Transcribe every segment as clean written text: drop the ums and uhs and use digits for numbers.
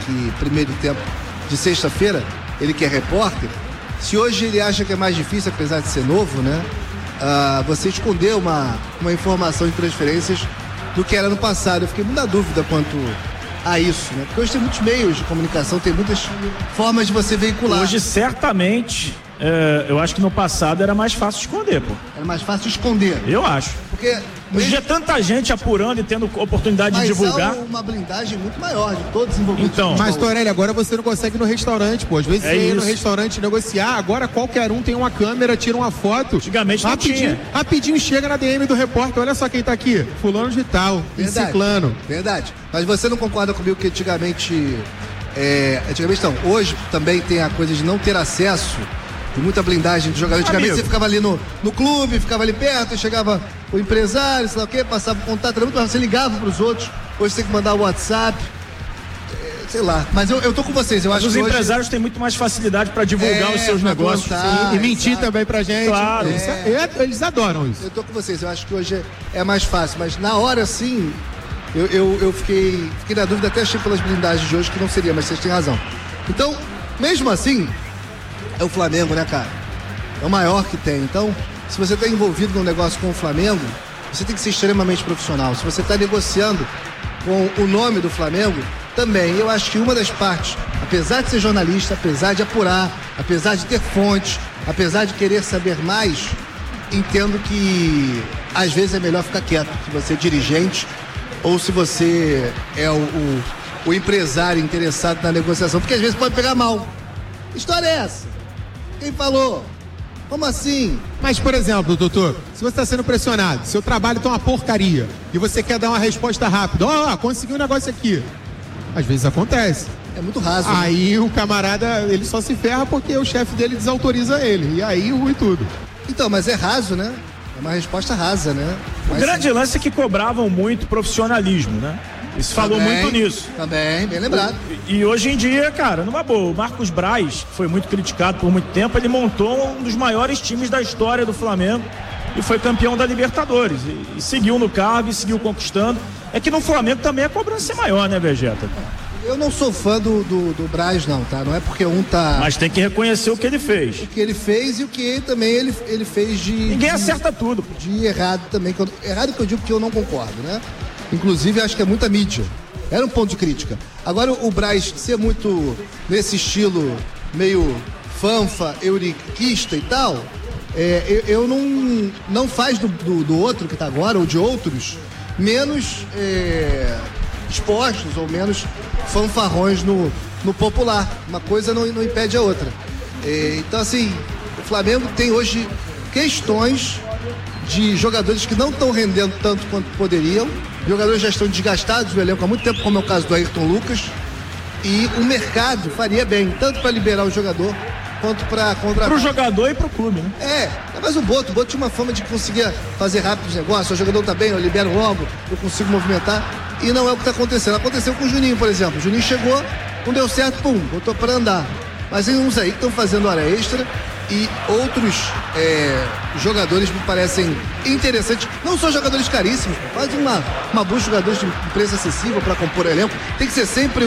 que primeiro tempo de sexta-feira, ele que é repórter, se hoje ele acha que é mais difícil, apesar de ser novo, né? Você esconder uma informação de transferências do que era no passado. Eu fiquei muito na dúvida quanto a isso, né? Porque hoje tem muitos meios de comunicação, tem muitas formas de você veicular. Hoje, certamente, eu acho que no passado era mais fácil esconder, pô. Era mais fácil esconder. Eu acho. Porque hoje é tanta gente apurando e tendo oportunidade de divulgar. Mas há uma blindagem muito maior de todos os envolvidos. Então, mas, Torelli, agora você não consegue ir no restaurante, pô. Às vezes você ia no restaurante negociar, agora qualquer um tem uma câmera, tira uma foto. Antigamente não tinha. Rapidinho chega na DM do repórter, olha só quem tá aqui. Fulano de tal, ciclano. Verdade. Mas você não concorda comigo que antigamente não, hoje também tem a coisa de não ter acesso. Tem muita blindagem de jogador. Antigamente você ficava ali no clube, ficava ali perto, chegava o empresário, sei lá o quê, passava o contato, era muito mais, você ligava pros outros. Hoje você tem que mandar o WhatsApp. Sei lá, mas eu tô com vocês. Eu acho que os empresários têm muito mais facilidade para divulgar os seus negócios. Contar, e mentir também pra gente. Claro. Eles adoram isso. Eu tô com vocês. Eu acho que hoje é mais fácil, mas na hora sim, eu fiquei na dúvida, até achei pelas blindagens de hoje que não seria, mas vocês têm razão. Então, mesmo assim, é o Flamengo, né, cara? É o maior que tem. Então, se você está envolvido num negócio com o Flamengo, você tem que ser extremamente profissional. Se você está negociando com o nome do Flamengo, também. Eu acho que uma das partes, apesar de ser jornalista, apesar de apurar, apesar de ter fontes, apesar de querer saber mais, entendo que às vezes é melhor ficar quieto. Se você é dirigente ou se você é o empresário interessado na negociação, porque às vezes pode pegar mal. Que história é essa? Quem falou? Como assim? Mas, por exemplo, doutor, se você está sendo pressionado, seu trabalho tá uma porcaria e você quer dar uma resposta rápida, consegui um negócio aqui. Às vezes acontece. É muito raso. Aí o camarada, ele só se ferra porque o chefe dele desautoriza ele. E aí ruim tudo. Então, mas é raso, né? É uma resposta rasa, né? O grande lance é que cobravam muito profissionalismo, né? Isso falou muito nisso. Também, bem lembrado. E hoje em dia, cara, numa boa, o Marcos Braz foi muito criticado por muito tempo, ele montou um dos maiores times da história do Flamengo e foi campeão da Libertadores. E seguiu no cargo e seguiu conquistando. É que no Flamengo também a cobrança é maior, né, Vegeta? Eu não sou fã do Braz, não, tá? Não é porque um tá... Mas tem que reconhecer o que ele fez. O que ele fez e o que também ele fez de... Ninguém acerta tudo. De errado também. Errado que eu digo que eu não concordo, né? Inclusive, acho que é muita mídia. Era um ponto de crítica. Agora, o Braz ser muito nesse estilo meio fanfa, euriquista e tal, eu não faz do outro que tá agora, ou de outros, menos expostos ou menos fanfarrões no popular. Uma coisa não impede a outra. Então, assim, o Flamengo tem hoje questões de jogadores que não estão rendendo tanto quanto poderiam. Jogadores já estão desgastados do elenco há muito tempo, como é o caso do Ayrton Lucas. E o mercado faria bem, tanto para liberar o jogador, quanto para contratar. Pro jogador e pro clube, né? Mas o Boto tinha uma fama de conseguir fazer rápidos negócios. O jogador tá bem, eu libero logo, eu consigo movimentar. E não é o que está acontecendo. Aconteceu com o Juninho, por exemplo. O Juninho chegou, não deu certo, botou para andar. Mas tem uns aí que estão fazendo hora extra. E outros jogadores me parecem interessantes. Não são jogadores caríssimos. Faz uma busca de jogadores de preço acessível para compor o elenco. Tem que ser sempre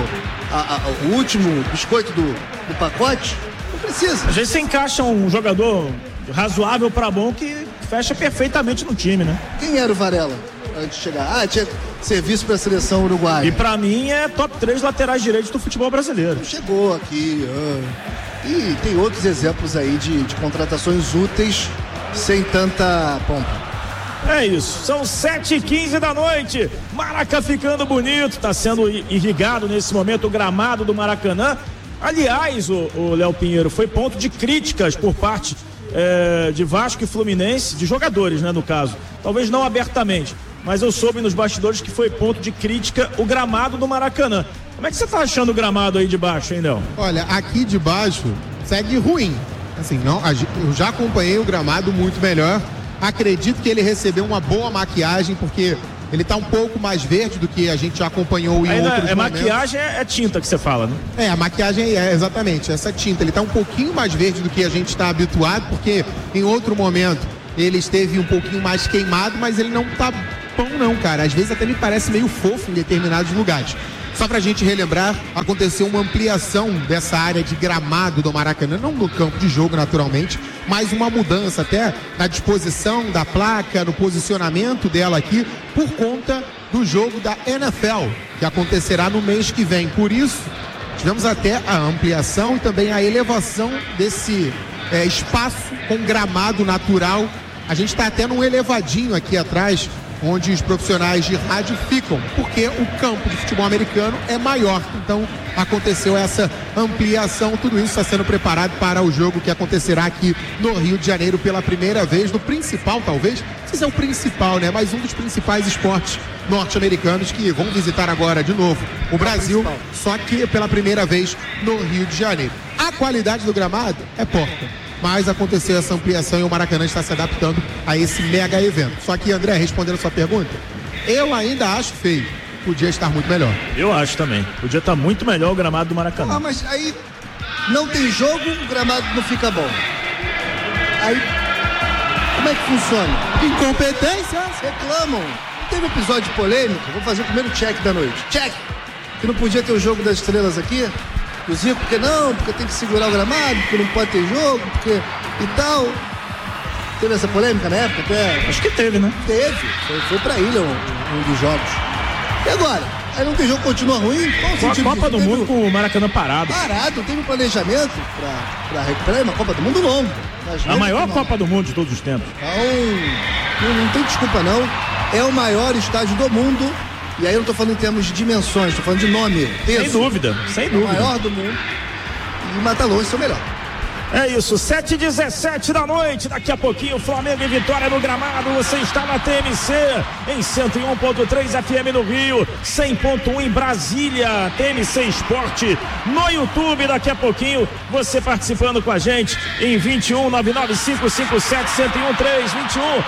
o último biscoito do pacote. Não precisa. Às vezes você encaixa um jogador razoável para bom que fecha perfeitamente no time, né? Quem era o Varela antes de chegar? Tinha serviço para a seleção uruguaia. E para mim é top 3 laterais direitos do futebol brasileiro. Chegou aqui. E tem outros exemplos aí de contratações úteis sem tanta pompa. É isso, são 7h15 da noite. Maraca ficando bonito, está sendo irrigado nesse momento o gramado do Maracanã. Aliás, o Léo Pinheiro, foi ponto de críticas por parte de Vasco e Fluminense, de jogadores, né, no caso. Talvez não abertamente, mas eu soube nos bastidores que foi ponto de crítica o gramado do Maracanã. Como é que você tá achando o gramado aí de baixo, hein, Léo? Olha, aqui de baixo segue ruim. Assim, eu já acompanhei o gramado muito melhor. Acredito que ele recebeu uma boa maquiagem, porque ele tá um pouco mais verde do que a gente já acompanhou em outros momentos. Maquiagem é tinta que você fala, né? A maquiagem é exatamente essa tinta. Ele tá um pouquinho mais verde do que a gente está habituado, porque em outro momento ele esteve um pouquinho mais queimado, mas ele não tá bom não, cara. Às vezes até me parece meio fofo em determinados lugares. Só pra gente relembrar, aconteceu uma ampliação dessa área de gramado do Maracanã, não no campo de jogo naturalmente, mas uma mudança até na disposição da placa, no posicionamento dela aqui, por conta do jogo da NFL, que acontecerá no mês que vem. Por isso, tivemos até a ampliação e também a elevação desse espaço com gramado natural. A gente está até num elevadinho aqui atrás, onde os profissionais de rádio ficam, porque o campo de futebol americano é maior. Então, aconteceu essa ampliação. Tudo isso está sendo preparado para o jogo que acontecerá aqui no Rio de Janeiro pela primeira vez, no principal, talvez. Não sei se é o principal, né? Mas um dos principais esportes norte-americanos que vão visitar agora de novo o Brasil, só que pela primeira vez no Rio de Janeiro. A qualidade do gramado é porca, mas aconteceu essa ampliação e o Maracanã está se adaptando a esse mega evento. Só que, André, respondendo a sua pergunta, eu ainda acho feio. Podia estar muito melhor. Eu acho também. Podia estar muito melhor o gramado do Maracanã. Mas aí não tem jogo, o gramado não fica bom. Aí, como é que funciona? Incompetência. Reclamam. Não teve episódio polêmico? Vou fazer o primeiro check da noite. Check! Que não podia ter o jogo das estrelas aqui? O Zico, porque não? Porque tem que segurar o gramado, porque não pode ter jogo, porque e tal. Teve essa polêmica na época até? Acho que teve, né? Teve. Foi pra ilha um dos jogos. E agora? Aí não tem jogo, continua ruim? Com a Copa do Mundo com o Maracanã parado. Parado, teve um planejamento pra recuperar uma Copa do Mundo longo. A maior Copa do Mundo de todos os tempos. Então, não tem desculpa não. É o maior estádio do mundo. E aí eu não tô falando em termos de dimensões, tô falando de nome. Peso. Sem dúvida, sem dúvida. É o maior do mundo. E Matalões é o melhor. É isso, 7h17 da noite, daqui a pouquinho Flamengo e Vitória no gramado. Você está na TMC em 101.3 FM no Rio, 100.1 em Brasília. TMC Esporte no YouTube. Daqui a pouquinho você participando com a gente em 21 99557 1013, 21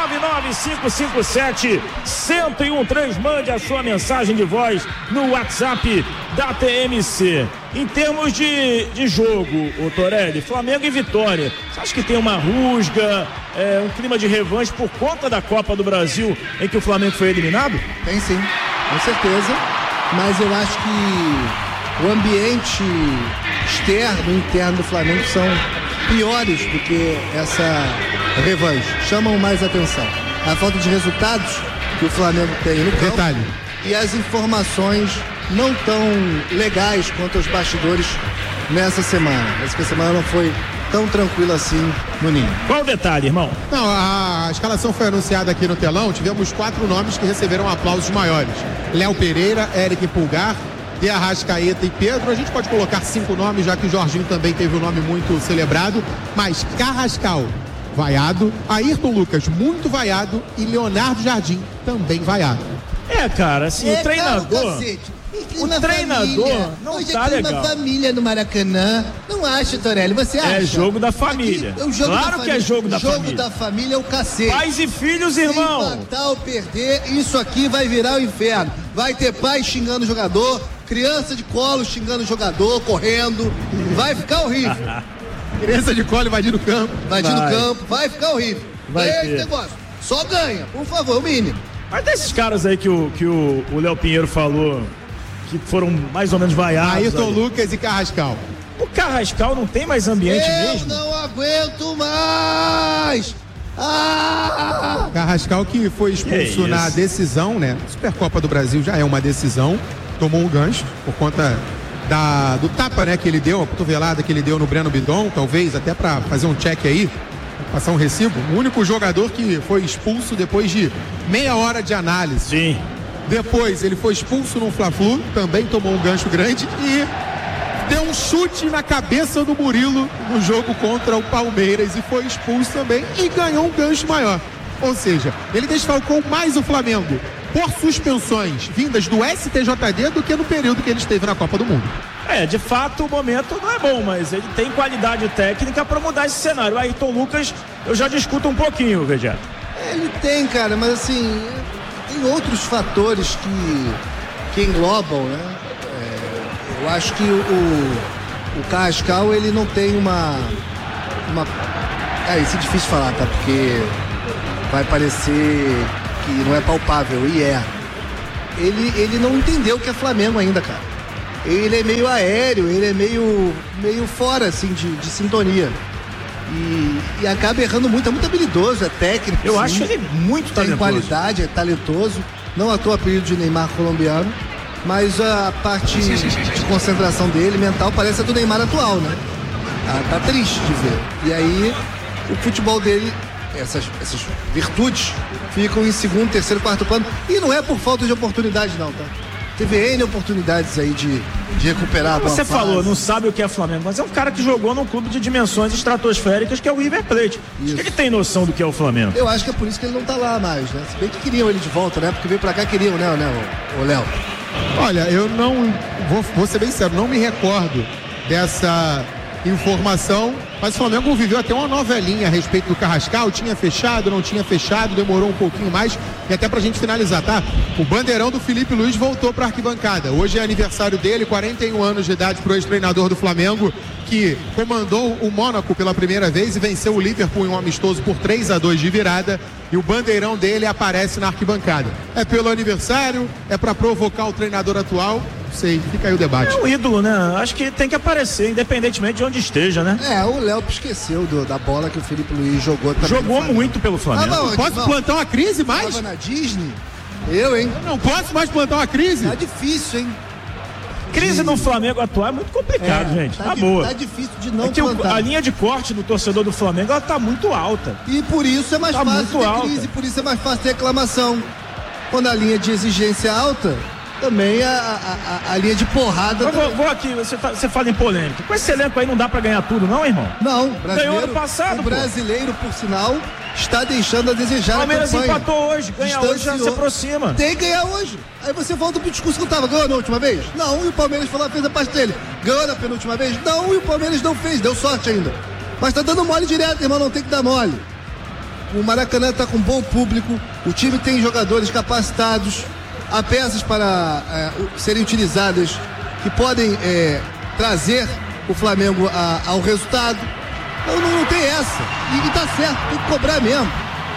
99557 1013. Mande a sua mensagem de voz no WhatsApp da TMC. Em termos de jogo, o Torelli, Flamengo e Vitória, você acha que tem uma rusga, um clima de revanche por conta da Copa do Brasil em que o Flamengo foi eliminado? Tem sim, com certeza, mas eu acho que o ambiente externo e interno do Flamengo são piores do que essa revanche, chamam mais atenção. A falta de resultados que o Flamengo tem no campo. Detalhe. E as informações não tão legais quanto os bastidores nessa semana. Essa semana não foi tão tranquila assim no Ninho. Qual o detalhe, irmão? Não, a escalação foi anunciada aqui no telão. Tivemos 4 nomes que receberam aplausos maiores: Léo Pereira, Eric Pulgar, De Arrascaeta e Pedro. A gente pode colocar 5 nomes, já que o Jorginho também teve um nome muito celebrado. Mas Carrascal, vaiado. Ayrton Lucas, muito vaiado. E Leonardo Jardim, também vaiado. Cara, assim, o treinador... O treinador família. não Hoje tá legal. Uma família no Maracanã. Não acha, Torelli? Você acha? É jogo da família. Aqui, jogo claro que é jogo da família. O jogo da família é o cacete. Pais e filhos, irmão. Se empatar ou perder, isso aqui vai virar o inferno. Vai ter pai xingando o jogador, criança de colo xingando o jogador, correndo. Vai ficar horrível. Criança de colo invadindo o campo. Invadindo o campo. Vai ficar horrível. Ganha esse negócio. Só ganha, por favor, o mínimo. Mas desses caras aí que o Léo Pinheiro falou, que foram mais ou menos vaiados. Ayrton Lucas e Carrascal. O Carrascal não tem mais ambiente mesmo? Eu não aguento mais! Carrascal que foi expulso na decisão, né? Supercopa do Brasil já é uma decisão. Tomou um gancho por conta do tapa, né, que ele deu, a cotovelada que ele deu no Breno Bidon, talvez até para fazer um check aí, passar um recibo. O único jogador que foi expulso depois de meia hora de análise. Sim. Depois ele foi expulso no Fla-Flu, também tomou um gancho grande e deu um chute na cabeça do Murilo no jogo contra o Palmeiras e foi expulso também e ganhou um gancho maior. Ou seja, ele desfalcou mais o Flamengo por suspensões vindas do STJD do que no período que ele esteve na Copa do Mundo. De fato o momento não é bom, mas ele tem qualidade técnica para mudar esse cenário. O Ayrton Lucas eu já discuto um pouquinho, Vegeta. Ele tem, cara, mas assim, tem outros fatores que englobam, né? Eu acho que o Carrascal, ele não tem uma... Isso é difícil falar, tá? Porque vai parecer que não é palpável, e é. ele não entendeu o que é Flamengo ainda, cara. Ele é meio aéreo, ele é meio fora, assim, de sintonia. E acaba errando muito, é muito habilidoso, é técnico. Eu acho ele muito talentoso. Tem qualidade, é talentoso. Não à toa apelido de Neymar colombiano, mas a parte de concentração dele, mental, parece a do Neymar atual, né? Tá triste de ver. E aí, o futebol dele, essas virtudes, ficam em segundo, terceiro, quarto plano. E não é por falta de oportunidade, não, tá? Teve N oportunidades aí de recuperar a boa Você fase. falou, não sabe o que é Flamengo, mas é um cara que jogou num clube de dimensões estratosféricas que é o River Plate. Acho que ele tem noção do que é o Flamengo. Eu acho que é por isso que ele não tá lá mais, né? Se bem que queriam ele de volta, né? Porque veio pra cá queriam, né, o Léo? Olha, eu não... Vou ser bem sério, não me recordo dessa informação, mas o Flamengo viveu até uma novelinha a respeito do Carrascal, tinha fechado, não tinha fechado, demorou um pouquinho mais, e até pra gente finalizar, tá? O bandeirão do Felipe Luiz voltou pra arquibancada. Hoje é aniversário dele, 41 anos de idade pro ex-treinador do Flamengo, que comandou o Mônaco pela primeira vez e venceu o Liverpool em um amistoso por 3-2 de virada, e o bandeirão dele aparece na arquibancada. É pelo aniversário, é pra provocar o treinador atual, sei, fica aí o debate. É um ídolo, né? Acho que tem que aparecer, independentemente de onde esteja, né? O Léo esqueceu da bola que o Felipe Luiz jogou também. Jogou muito pelo Flamengo. Posso plantar uma crise mais? Tava na Disney? Eu, hein? Não posso mais plantar uma crise? Tá difícil, hein? Crise no Flamengo atual é muito complicado, gente. Tá boa. Tá difícil de não plantar. A linha de corte do torcedor do Flamengo, ela tá muito alta. E por isso é mais fácil ter crise, por isso é mais fácil ter reclamação. Quando a linha de exigência é alta, também a linha de porrada... Vou aqui, você fala em polêmica. Com esse elenco aí não dá pra ganhar tudo, não, irmão? Não, ganhou ano passado, o brasileiro, por sinal, está deixando a desejar. O Palmeiras empatou hoje, ganha hoje, já se aproxima. Tem que ganhar hoje. Aí você volta pro discurso que não tava, ganhou na última vez? Não, e o Palmeiras fez a parte dele. Ganhou na penúltima vez? Não, e o Palmeiras não fez, deu sorte ainda. Mas tá dando mole direto, irmão, não tem que dar mole. O Maracanã tá com bom público, o time tem jogadores capacitados, há peças para serem utilizadas que podem trazer o Flamengo ao resultado. Então não tem essa. E tá certo, tem que cobrar mesmo.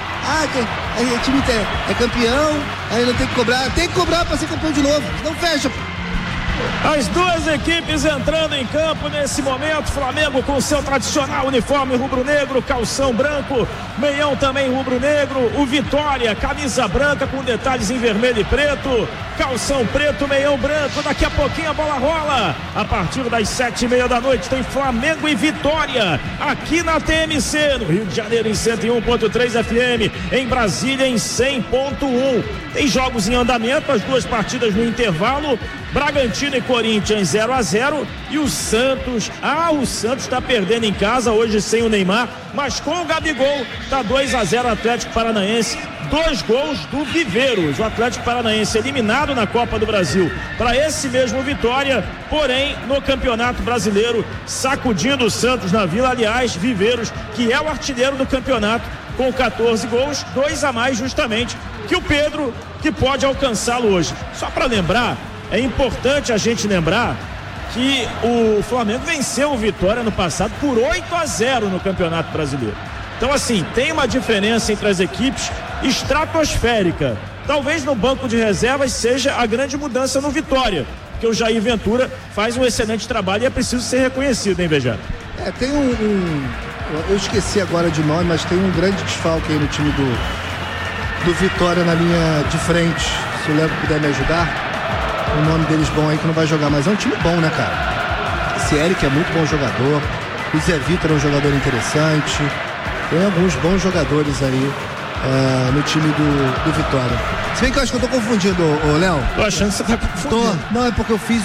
O time é campeão, aí não tem que cobrar. Tem que cobrar para ser campeão de novo. Não fecha. As duas equipes entrando em campo nesse momento. Flamengo com seu tradicional uniforme rubro-negro, calção branco, meião também rubro-negro. O Vitória, camisa branca com detalhes em vermelho e preto, calção preto, meião branco. Daqui a pouquinho a bola rola. A partir das 7:30 da noite tem Flamengo e Vitória aqui na TMC, no Rio de Janeiro em 101.3 FM, em Brasília em 100.1. Tem jogos em andamento, as duas partidas no intervalo. Bragantino e Corinthians 0-0 e o Santos, o Santos está perdendo em casa hoje sem o Neymar, mas com o Gabigol tá 2-0 Atlético Paranaense, 2 gols do Viveiros, o Atlético Paranaense eliminado na Copa do Brasil para esse mesmo Vitória, porém no Campeonato Brasileiro sacudindo o Santos na Vila. Aliás, Viveiros, que é o artilheiro do campeonato com 14 gols, 2 a mais justamente que o Pedro, que pode alcançá-lo hoje. Só para lembrar, é importante a gente lembrar que o Flamengo venceu o Vitória no passado por 8-0 no Campeonato Brasileiro. Então, assim, tem uma diferença entre as equipes estratosférica. Talvez no banco de reservas seja a grande mudança no Vitória, porque o Jair Ventura faz um excelente trabalho e é preciso ser reconhecido, hein, Vejado? Tem eu esqueci agora de nome, mas tem um grande desfalque aí no time do Vitória na linha de frente. Se o Léo puder me ajudar. O nome deles bom aí que não vai jogar, mas é um time bom, né, cara? Esse Eric é muito bom jogador, o Zé Vitor é um jogador interessante, tem alguns bons jogadores aí no time do Vitória. Se bem que eu acho que eu tô confundindo, Léo. Tô achando que você tá confundindo. Não, é porque eu fiz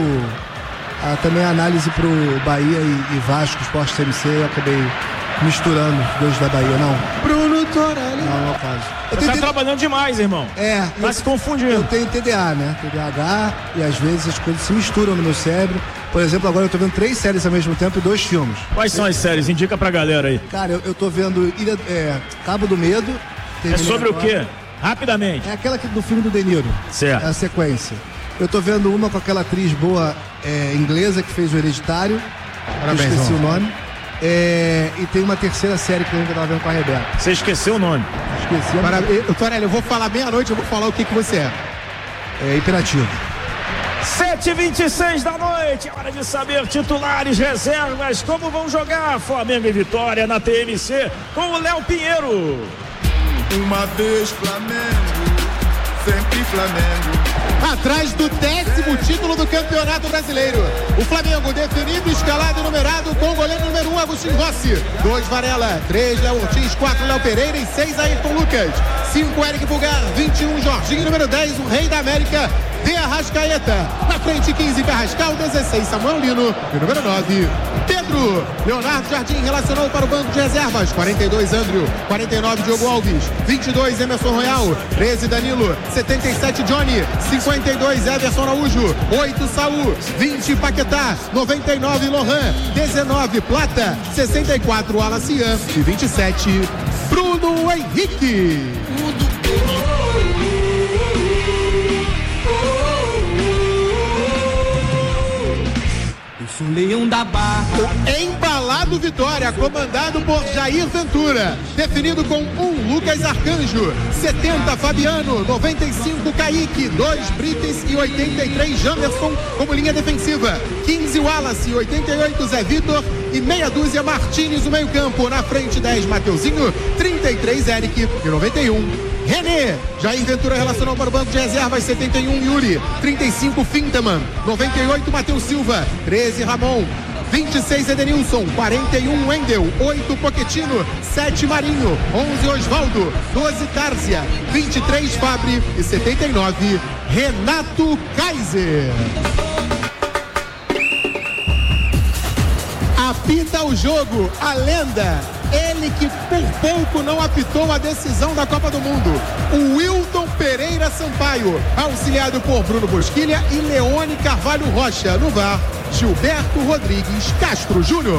também a análise pro Bahia e Vasco, Sport CMC, eu acabei misturando os dois da Bahia, não. Bruno Torelli. Não é o caso. Você tá trabalhando demais, irmão. Tá se confundindo. Eu tenho TDA, né? TDAH, e às vezes as coisas se misturam no meu cérebro. Por exemplo, agora eu tô vendo 3 séries ao mesmo tempo e 2 filmes. Quais são as séries? Indica pra galera aí. Cara, eu tô vendo Cabo do Medo. É sobre agora. O quê? Rapidamente. É aquela do filme do De Niro. Certo. É a sequência. Eu tô vendo uma com aquela atriz boa inglesa que fez o Hereditário. Parabéns, eu esqueci o nome. E tem uma terceira série que eu ainda tava vendo com a Rebeca. Você esqueceu o nome? Esqueci. Torelli, eu vou falar meia-noite, eu vou falar o que você é. imperativo. 7h26 da noite, hora de saber titulares, reservas, como vão jogar Flamengo e Vitória na TMC com o Léo Pinheiro. Uma vez Flamengo, sempre Flamengo. Atrás do 10º título do Campeonato Brasileiro. O Flamengo definido, escalado e numerado com o goleiro número 1, Agostinho Rossi. 2, Varela. 3, Léo Ortiz. 4, Léo Pereira. E 6, Ayrton Lucas. 5, Eric Pulgar. 21, Jorginho. Número 10, o Rei da América, De Arrascaeta. Na frente, 15, Carrascal. 16, Samuel Lino. E número 9, Pedro. Leonardo Jardim relacionou para o banco de reservas. 42, Andrew. 49, Diogo Alves. 22, Emerson Royal. 13, Danilo. 77, Johnny. 52, Everson Araújo. 8, Saul. 20, Paquetá. 99, Lohan. 19, Plata. 64, Alacian. E 27, Bruno Henrique. O Leão da Barra. Embalado Vitória, comandado por Jair Ventura. Definido com 1, Lucas Arcanjo. 70, Fabiano. 95, Kaique. 2, Brites. E 83, Jamerson como linha defensiva. 15, Wallace. 88, Zé Vitor. E meia dúzia, Martínez no meio campo. Na frente, 10, Mateuzinho. 33, Eric. E 91, René. Jair Ventura relacionou para o banco de reservas. 71, Yuri. 35, Fintaman. 98, Matheus Silva. 13, Ramon. 26, Edenilson. 41, Wendel. 8, Pochettino. 7, Marinho. 11, Osvaldo. 12, Tárcia. 23, Fabri. E 79, Renato Kaiser. Apita o jogo, a lenda, ele que por pouco não apitou a decisão da Copa do Mundo, o Wilton Pereira Sampaio, auxiliado por Bruno Bosquilha e Leone Carvalho Rocha. No VAR, Gilberto Rodrigues Castro Júnior.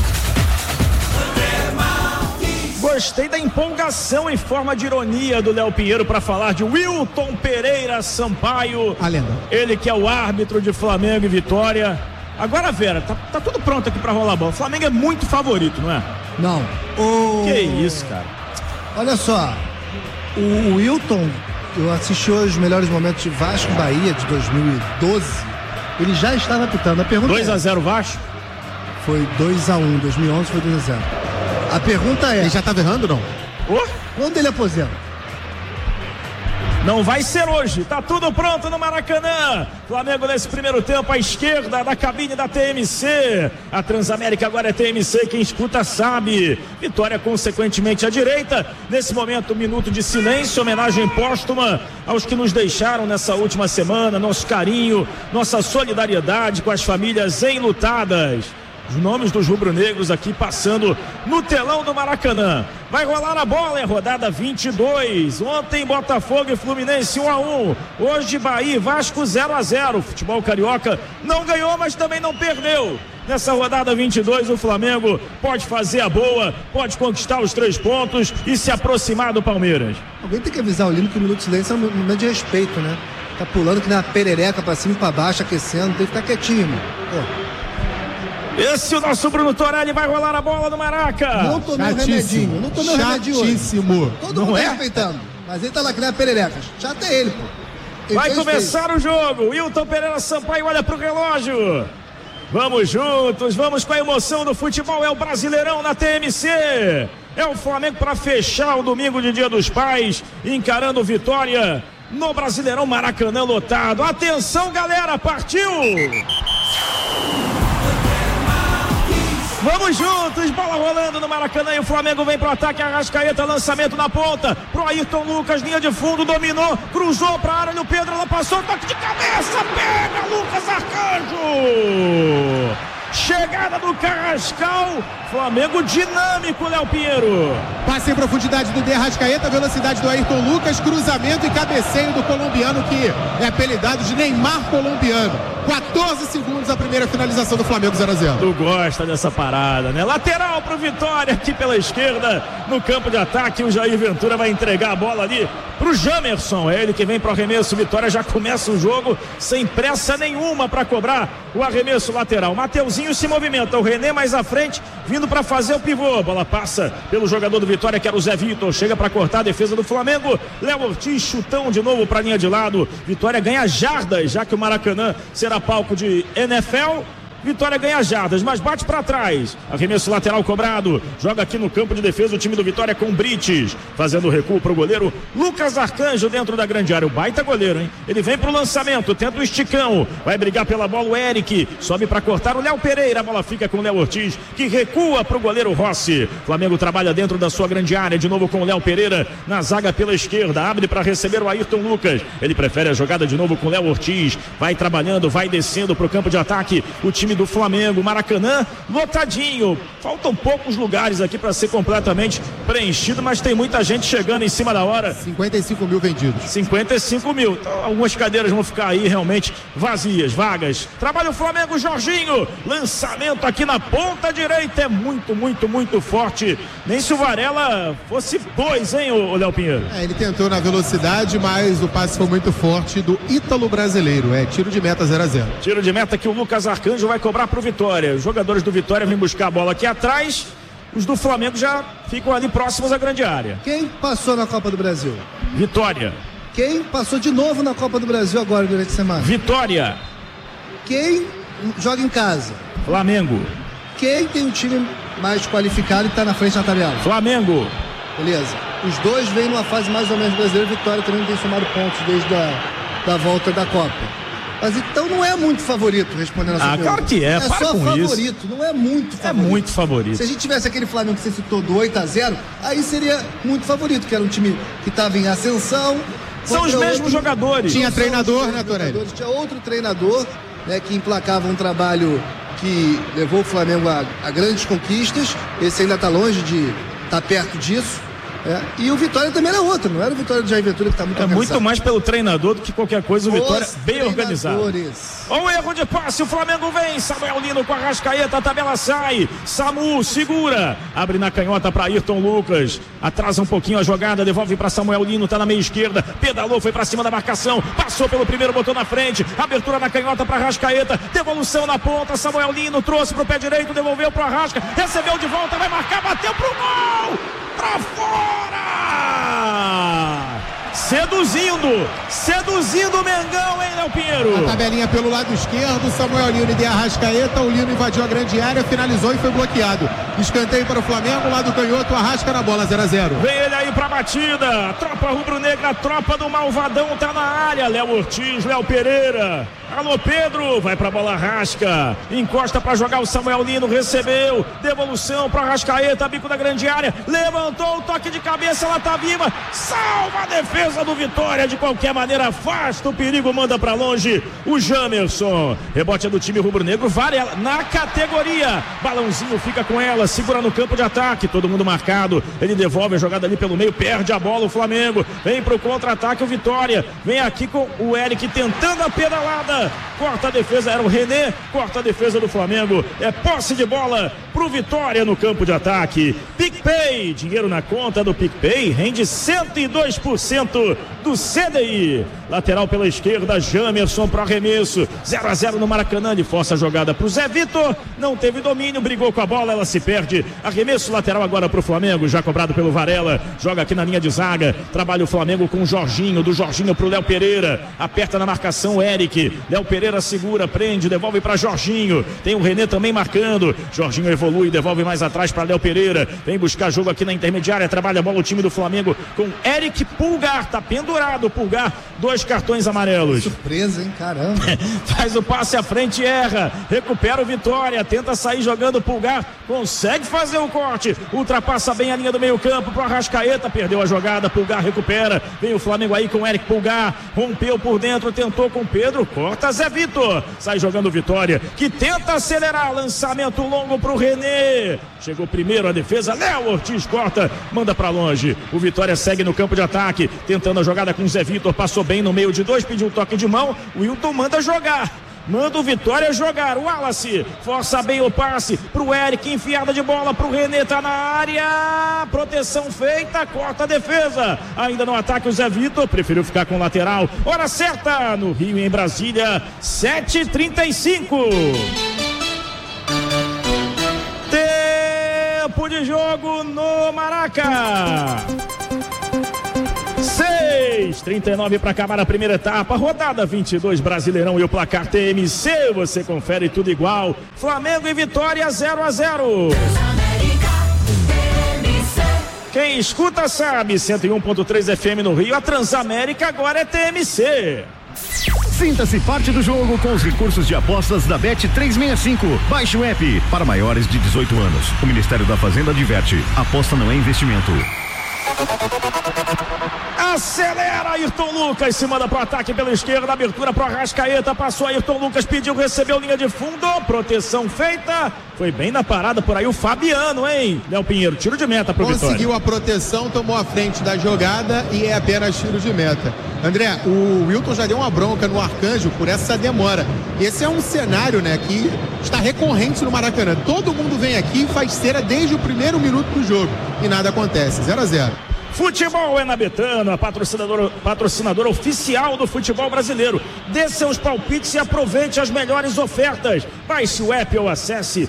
Gostei da empolgação em forma de ironia do Léo Pinheiro para falar de Wilton Pereira Sampaio, a lenda. Ele que é o árbitro de Flamengo e Vitória. Agora, Vera, tá tudo pronto aqui pra rolar a bola. O Flamengo é muito favorito, não é? Não. Que isso, cara? Olha só, o Wilton, eu assisti hoje os melhores momentos de Vasco Bahia de 2012. Ele já estava apitando. A pergunta 2-0 Vasco? Foi 2-1, 2011 foi 2-0. A pergunta é... Ele já estava errando, não? Quando ele aposenta? Não vai ser hoje, tá tudo pronto no Maracanã. Flamengo nesse primeiro tempo à esquerda da cabine da TMC. A Transamérica agora é TMC, quem escuta sabe. Vitória consequentemente à direita. Nesse momento, um minuto de silêncio, homenagem póstuma aos que nos deixaram nessa última semana. Nosso carinho, nossa solidariedade com as famílias enlutadas. Os nomes dos rubro-negros aqui passando no telão do Maracanã. Vai rolar a bola, é rodada 22. Ontem Botafogo e Fluminense 1-1. Hoje Bahia e Vasco 0-0. O futebol carioca não ganhou, mas também não perdeu. Nessa rodada 22 o Flamengo pode fazer a boa, pode conquistar os 3 pontos e se aproximar do Palmeiras. Alguém tem que avisar o Lino que o minuto de silêncio é um momento de respeito, né? Tá pulando que nem uma perereca pra cima e pra baixo, aquecendo, tem que ficar quietinho, mano. Pô. Esse é o nosso Bruno Torelli, vai rolar a bola no Maraca. Não tomei o remedinho, não tomei o remedinho hoje. Chatíssimo. Todo mundo tá respeitando, mas ele tá lá que nem a perereca. Chato é ele, pô. Ele vai começar o jogo. Wilton Pereira Sampaio olha pro relógio. Vamos juntos, vamos com a emoção do futebol. É o Brasileirão na TMC. É o Flamengo para fechar o domingo de Dia dos Pais, encarando Vitória no Brasileirão. Maracanã lotado. Atenção, galera, partiu! Vamos juntos, bola rolando no Maracanã e o Flamengo vem pro ataque, Arrascaeta, lançamento na ponta, pro Ayrton Lucas, linha de fundo, dominou, cruzou pra área no Pedro, ela passou, toque de cabeça, pega Lucas Arcanjo! Chegada do Carrascal, Flamengo dinâmico, Léo Pinheiro. Passe em profundidade do De Arrascaeta, velocidade do Ayrton Lucas, cruzamento e cabeceio do colombiano, que é apelidado de Neymar colombiano. 14 segundos a primeira finalização do Flamengo, 0-0. Tu gosta dessa parada, né? Lateral pro Vitória aqui pela esquerda, no campo de ataque, o Jair Ventura vai entregar a bola ali pro Jamerson, é ele que vem pro arremesso. Vitória já começa o jogo sem pressa nenhuma para cobrar o arremesso lateral. Mateuzinho se movimenta. movimenta o René mais à frente, vindo para fazer o pivô. Bola passa pelo jogador do Vitória, que era o Zé Vitor. Chega para cortar a defesa do Flamengo. Léo Ortiz, chutão de novo para a linha de lado. Vitória ganha jardas, já que o Maracanã será palco de NFL. Vitória ganha jardas, mas bate para trás. Arremesso lateral cobrado. Joga aqui no campo de defesa o time do Vitória com Brites. Fazendo o recuo pro goleiro Lucas Arcanjo dentro da grande área. O baita goleiro, hein? Ele vem pro lançamento, tenta o esticão. Vai brigar pela bola o Eric. Sobe para cortar o Léo Pereira. A bola fica com o Léo Ortiz, que recua pro goleiro Rossi. Flamengo trabalha dentro da sua grande área. De novo com o Léo Pereira na zaga pela esquerda. Abre para receber o Ayrton Lucas. Ele prefere a jogada de novo com o Léo Ortiz. Vai trabalhando, vai descendo pro campo de ataque. O time do Flamengo, Maracanã lotadinho, faltam poucos lugares aqui para ser completamente preenchido, mas tem muita gente chegando em cima da hora. 55 mil vendidos. 55 mil, então, algumas cadeiras vão ficar aí realmente vazias, vagas. Trabalha o Flamengo, Jorginho, lançamento aqui na ponta direita, é muito forte, nem se o Varela fosse dois, hein, o Léo Pinheiro? Ele tentou na velocidade, mas o passe foi muito forte do Ítalo brasileiro, tiro de meta 0-0. Tiro de meta que o Lucas Arcanjo vai cobrar pro Vitória. Os jogadores do Vitória vêm buscar a bola aqui atrás. Os do Flamengo já ficam ali próximos à grande área. Quem passou na Copa do Brasil? Vitória. Quem passou de novo na Copa do Brasil agora durante a semana? Vitória. Quem joga em casa? Flamengo. Quem tem um time mais qualificado e está na frente na tabela? Flamengo. Beleza. Os dois vêm numa fase mais ou menos brasileira. Vitória também não tem somado pontos desde a volta da Copa. Mas então não é muito favorito, respondendo a sua pergunta. Claro que é, para só com favorito, isso. Não é muito favorito. É muito favorito. Se a gente tivesse aquele Flamengo que você citou do 8-0, aí seria muito favorito, que era um time que estava em ascensão. São os mesmos jogadores. Tinha treinador, né, Torelli? Tinha outro treinador, né, que emplacava um trabalho que levou o Flamengo a grandes conquistas. Esse ainda está longe de estar perto disso. E o Vitória também era outro, não era o Vitória de Jair Ventura que está muito cansado. Muito mais pelo treinador do que qualquer coisa, o Vitória bem organizado. Olha o erro de passe, o Flamengo vem, Samuel Lino com a Arrascaeta, a tabela sai, Samu segura, abre na canhota para Ayrton Lucas, atrasa um pouquinho a jogada, devolve para Samuel Lino, tá na meia esquerda, pedalou, foi para cima da marcação, passou pelo primeiro, botou na frente, abertura na canhota para Arrascaeta, devolução na ponta, Samuel Lino trouxe pro pé direito, devolveu pro Arrasca, recebeu de volta, vai marcar, bateu pro gol! Pra fora! Seduzindo o Mengão, hein, Léo Pinheiro? A tabelinha pelo lado esquerdo, Samuel Lino e de Arrascaeta, o Lino invadiu a grande área, finalizou e foi bloqueado. Escanteio para o Flamengo, lado canhoto, Arrasca na bola, 0-0. Vem ele aí pra batida, a tropa rubro-negra, a tropa do Malvadão tá na área, Léo Ortiz, Léo Pereira. Alô Pedro, vai pra bola Arrasca, encosta pra jogar o Samuel Lino, recebeu, devolução pra Arrascaeta, bico da grande área, levantou o toque de cabeça, ela tá viva, salva a defesa do Vitória, de qualquer maneira afasta o perigo, manda pra longe o Jamerson, rebote é do time rubro-negro, Varela na categoria, balãozinho fica com ela, segura no campo de ataque, todo mundo marcado, ele devolve a jogada ali pelo meio, perde a bola o Flamengo, vem pro contra-ataque o Vitória, vem aqui com o Eric tentando a pedalada, corta a defesa, era o René, corta a defesa do Flamengo, é posse de bola pro Vitória no campo de ataque. PicPay, dinheiro na conta do PicPay, rende 102% do CDI. Lateral pela esquerda, Jamerson pro arremesso, 0-0 no Maracanã, ele força a jogada pro Zé Vitor, não teve domínio, brigou com a bola, ela se perde, arremesso lateral agora pro Flamengo, já cobrado pelo Varela, joga aqui na linha de zaga, trabalha o Flamengo com o Jorginho, do Jorginho pro Léo Pereira, aperta na marcação Eric, Léo Pereira segura, prende, devolve para Jorginho, tem o René também marcando, Jorginho evolui, devolve mais atrás para Léo Pereira, vem buscar jogo aqui na intermediária, trabalha a bola o time do Flamengo com Eric Pulgar, tá pendurado o Pulgar, 2 cartões amarelos. Surpresa, hein, caramba. Faz o passe à frente, erra, recupera o Vitória, tenta sair jogando o Pulgar, consegue fazer o corte, ultrapassa bem a linha do meio campo pro Arrascaeta, perdeu a jogada, Pulgar recupera, vem o Flamengo aí com Eric Pulgar, rompeu por dentro, tentou com Pedro, corta Zé Vitor, sai jogando o Vitória, que tenta acelerar, lançamento longo pro René, chegou primeiro a defesa, Léo Ortiz corta, manda pra longe, o Vitória segue no campo de ataque, tentando a jogada com o Zé Vitor, passou bem no meio de 2, pediu um toque de mão, o Wilton manda jogar, manda o Vitória jogar, o Wallace força bem o passe pro Eric, enfiada de bola pro René, tá na área, proteção feita, corta a defesa, ainda no ataque o Zé Vitor, preferiu ficar com o lateral, hora certa no Rio e em Brasília, 7h35. placar. 6:39 para acabar a primeira etapa, rodada 22 Brasileirão e o placar TMC, você confere tudo igual. Flamengo e Vitória 0-0. Quem escuta sabe, 101.3 FM no Rio, a Transamérica agora é TMC. Sinta-se parte do jogo com os recursos de apostas da Bet365. Baixe o app para maiores de 18 anos. O Ministério da Fazenda adverte: aposta não é investimento. Acelera Ayrton Lucas, se manda pro ataque pela esquerda, abertura pro Arrascaeta, passou Ayrton Lucas, pediu, recebeu linha de fundo, proteção feita, foi bem na parada por aí o Fabiano, hein? Léo Pinheiro, tiro de meta pro Vitória. Conseguiu a proteção, tomou a frente da jogada e é apenas tiro de meta. André, o Wilton já deu uma bronca no Arcanjo por essa demora. Esse é um cenário, né, que está recorrente no Maracanã. Todo mundo vem aqui e faz cera desde o primeiro minuto do jogo e nada acontece, 0-0. Futebol é na Betano, a patrocinadora oficial do futebol brasileiro. Dê seus palpites e aproveite as melhores ofertas. Baixe o app ou acesse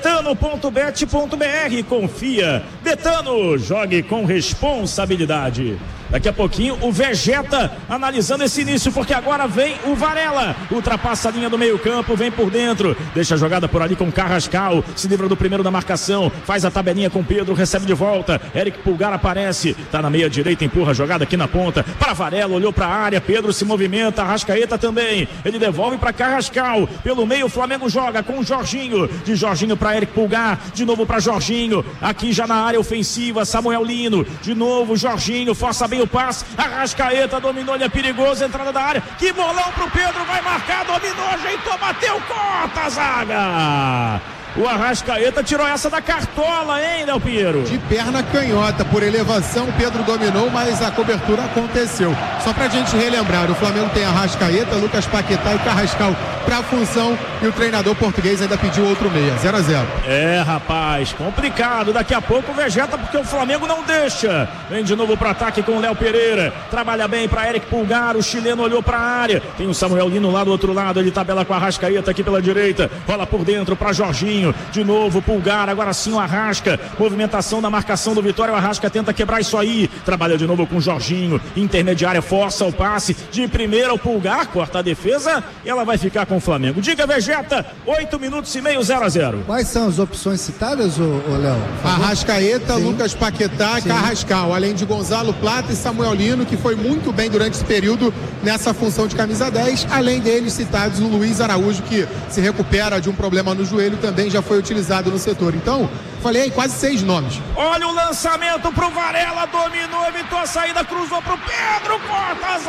betano.bet.br. Confia. Betano, jogue com responsabilidade. Daqui a pouquinho o Vegeta analisando esse início, porque agora vem o Varela, ultrapassa a linha do meio campo, vem por dentro, deixa a jogada por ali com Carrascal, se livra do primeiro da marcação, faz a tabelinha com Pedro, recebe de volta, Eric Pulgar aparece, tá na meia direita, empurra a jogada aqui na ponta, para Varela, olhou para a área, Pedro se movimenta, Arrascaeta também, ele devolve para Carrascal, pelo meio o Flamengo joga com o Jorginho, de Jorginho para Eric Pulgar, de novo para Jorginho, aqui já na área ofensiva, Samuel Lino, de novo Jorginho, força bem o passe, Arrascaeta dominou, ele é perigoso, entrada da área, que bolão pro Pedro, vai marcar, dominou, ajeitou, bateu, corta a zaga. O Arrascaeta tirou essa da cartola, hein, Léo Pinheiro? De perna canhota, por elevação, Pedro dominou, mas a cobertura aconteceu. Só pra gente relembrar, o Flamengo tem Arrascaeta, Lucas Paquetá e Carrascal pra função, e o treinador português ainda pediu outro meia, 0-0. É, rapaz, complicado, daqui a pouco o Vegeta, porque o Flamengo não deixa. Vem de novo pro ataque com o Léo Pereira, trabalha bem pra Eric Pulgar, o chileno olhou pra área, tem o Samuel Lino lá do outro lado, ele tabela com a Arrascaeta aqui pela direita, rola por dentro pra Jorginho, de novo Pulgar, agora sim o Arrasca, movimentação da marcação do Vitória, o Arrasca tenta quebrar isso aí, trabalha de novo com o Jorginho, intermediária, força o passe, de primeira o Pulgar, corta a defesa, e ela vai ficar com o Flamengo. Diga, Vegeta, 8 minutos e meio, 0-0. Quais são as opções citadas, ô Léo? Arrascaeta, sim. Lucas Paquetá e Carrascal, além de Gonzalo Plata e Samuel Lino, que foi muito bem durante esse período nessa função de camisa 10, além deles citados o Luiz Araújo, que se recupera de um problema no joelho, também já foi utilizado no setor. Então, falei aí, quase 6 nomes. Olha o lançamento pro Varela, dominou, evitou a saída, cruzou pro Pedro, corta a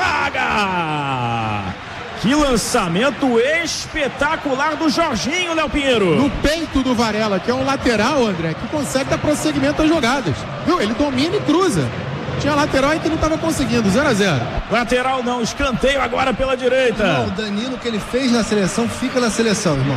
zaga. Que lançamento espetacular do Jorginho, Léo Pinheiro. No peito do Varela, que é um lateral, André, que consegue dar prosseguimento às jogadas. Viu? Ele domina e cruza. Tinha lateral aí que não estava conseguindo, 0-0. Lateral não, escanteio agora pela direita. Não, o Danilo que ele fez na seleção, fica na seleção, irmão.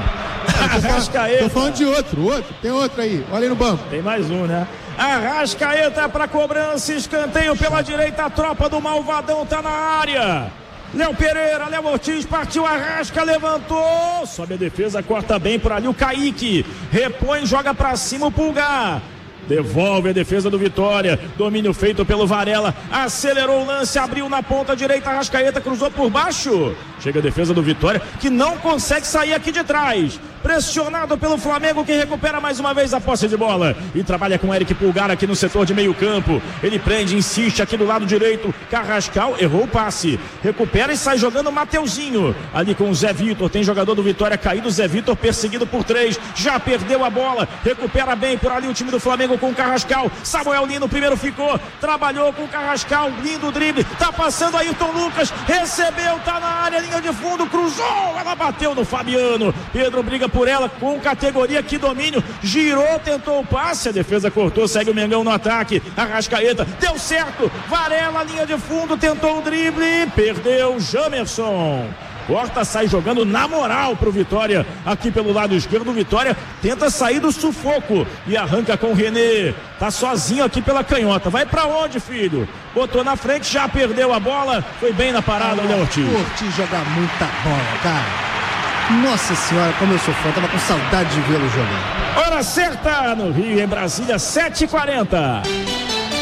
Tô falando de outro, tem outro aí, olha aí no banco. Tem mais um, né? Arrascaeta para cobrança, escanteio pela direita, a tropa do Malvadão tá na área. Léo Pereira, Léo Ortiz, partiu, Arrasca, levantou, sobe a defesa, corta bem por ali o Kaique, repõe, joga pra cima o Pulgar. Devolve a defesa do Vitória, domínio feito pelo Varela, acelerou o lance, abriu na ponta direita, Arrascaeta cruzou por baixo, chega a defesa do Vitória, que não consegue sair aqui de trás, pressionado pelo Flamengo, que recupera mais uma vez a posse de bola, e trabalha com Eric Pulgar aqui no setor de meio campo, ele prende, insiste aqui do lado direito, Carrascal, errou o passe, recupera e sai jogando Mateuzinho, ali com o Zé Vitor, tem jogador do Vitória caído, Zé Vitor perseguido por 3, já perdeu a bola, recupera bem por ali o time do Flamengo com o Carrascal, Samuel Lino primeiro ficou, trabalhou com o Carrascal, lindo drible, tá passando Ayrton Lucas, recebeu, tá na área, linha de fundo, cruzou, ela bateu no Fabiano, Pedro briga por ela com categoria, que domínio, girou, tentou o passe, a defesa cortou, segue o Mengão no ataque, Arrascaeta, deu certo, Varela, linha de fundo, tentou o drible, perdeu, Jamerson. Corta, sai jogando na moral pro Vitória, aqui pelo lado esquerdo, o Vitória tenta sair do sufoco e arranca com o René, tá sozinho aqui pela canhota, vai pra onde, filho? Botou na frente, já perdeu a bola, foi bem na parada o Léo Ortiz. O Ortiz joga muita bola, cara. Nossa senhora, como eu sou fã, tava com saudade de vê-lo jogar. Hora certa no Rio, em Brasília, 7h40.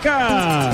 placar.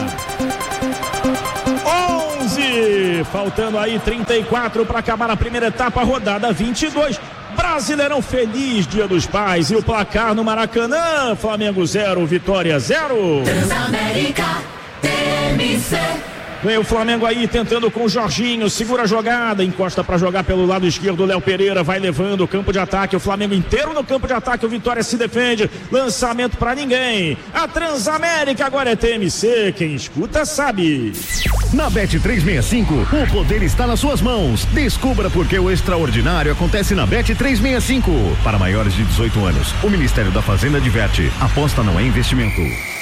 11, faltando aí 34 para acabar a primeira etapa, rodada 22. Brasileirão feliz, Dia dos Pais. E o placar no Maracanã: Flamengo 0, Vitória 0. Transamérica, TMC. Vem o Flamengo aí tentando com o Jorginho, segura a jogada, encosta para jogar pelo lado esquerdo, Léo Pereira vai levando o campo de ataque, o Flamengo inteiro no campo de ataque, o Vitória se defende, lançamento para ninguém. A Transamérica agora é TMC, quem escuta sabe. Na Bet365, o poder está nas suas mãos. Descubra por que o extraordinário acontece na Bet365. Para maiores de 18 anos, o Ministério da Fazenda adverte: aposta não é investimento.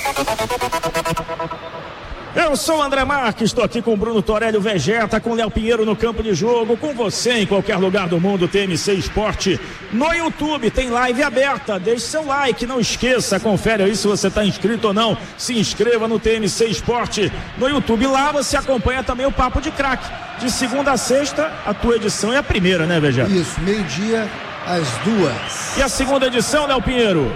Eu sou o André Marques, estou aqui com o Bruno Torelli, o Vegeta, com o Léo Pinheiro no campo de jogo, com você em qualquer lugar do mundo, TMC Esporte. No YouTube tem live aberta, deixe seu like, não esqueça, confere aí se você está inscrito ou não, se inscreva no TMC Esporte no YouTube. Lá você acompanha também o Papo de Craque, de segunda a sexta, a tua edição é a primeira, né, Vegeta? Isso, meio-dia às 2. E a segunda edição, Léo Pinheiro?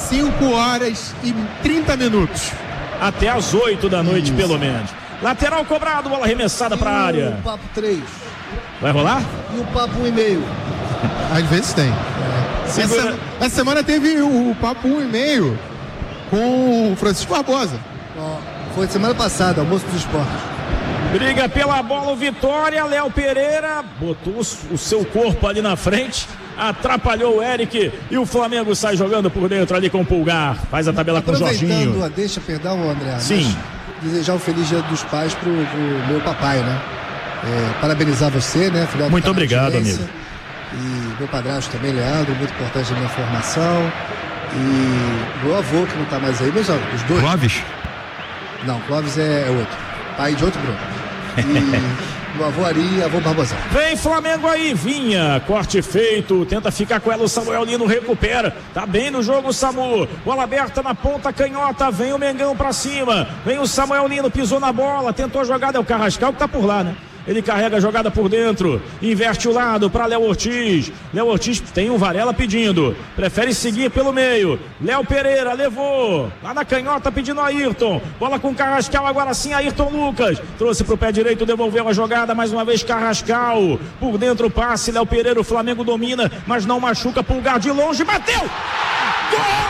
5h30. Até às 8 da noite, pelo menos. Lateral cobrado, bola arremessada para a área. O Papo 3. Vai rolar? E o Papo 1,5. Às vezes tem. Essa semana teve o Papo 1,5 com o Francisco Barbosa. Foi semana passada, almoço dos esportes. Briga pela bola o Vitória, Léo Pereira botou o seu corpo ali na frente, atrapalhou o Eric e o Flamengo sai jogando por dentro ali com o Pulgar. Faz a tabela com o Jorginho. Aproveitando a deixa, perdão, André. Sim. Desejar um feliz Dia dos Pais pro meu papai, né? Parabenizar você, né? Muito obrigado, amigo. E meu padrasto também, Leandro, muito importante na minha formação. E meu avô, que não tá mais aí, os dois. Clóvis? Não, Clóvis é outro. Pai de outro Bruno. E meu avô Ari e avô Barbosão. Vem Flamengo aí, Vinha, corte feito, tenta ficar com ela, o Samuel Lino recupera, tá bem no jogo o Samu, bola aberta na ponta canhota, vem o Mengão pra cima, vem o Samuel Lino, pisou na bola, tentou a jogada, é o Carrascal que tá por lá, né? Ele carrega a jogada por dentro, inverte o lado para Léo Ortiz. Léo Ortiz tem um Varela pedindo, prefere seguir pelo meio. Léo Pereira levou, lá na canhota pedindo a Ayrton. Bola com Carrascal, agora sim Ayrton Lucas. Trouxe pro pé direito, devolveu a jogada, mais uma vez Carrascal. Por dentro o passe, Léo Pereira, o Flamengo domina, mas não machuca, Pulgar de longe, bateu! Gol!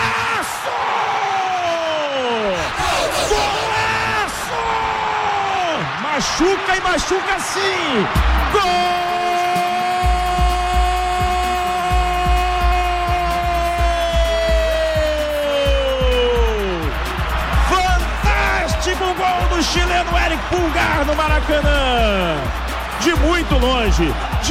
Machuca e machuca sim! Gol! Fantástico gol do chileno Eric Pulgar no Maracanã! De muito longe,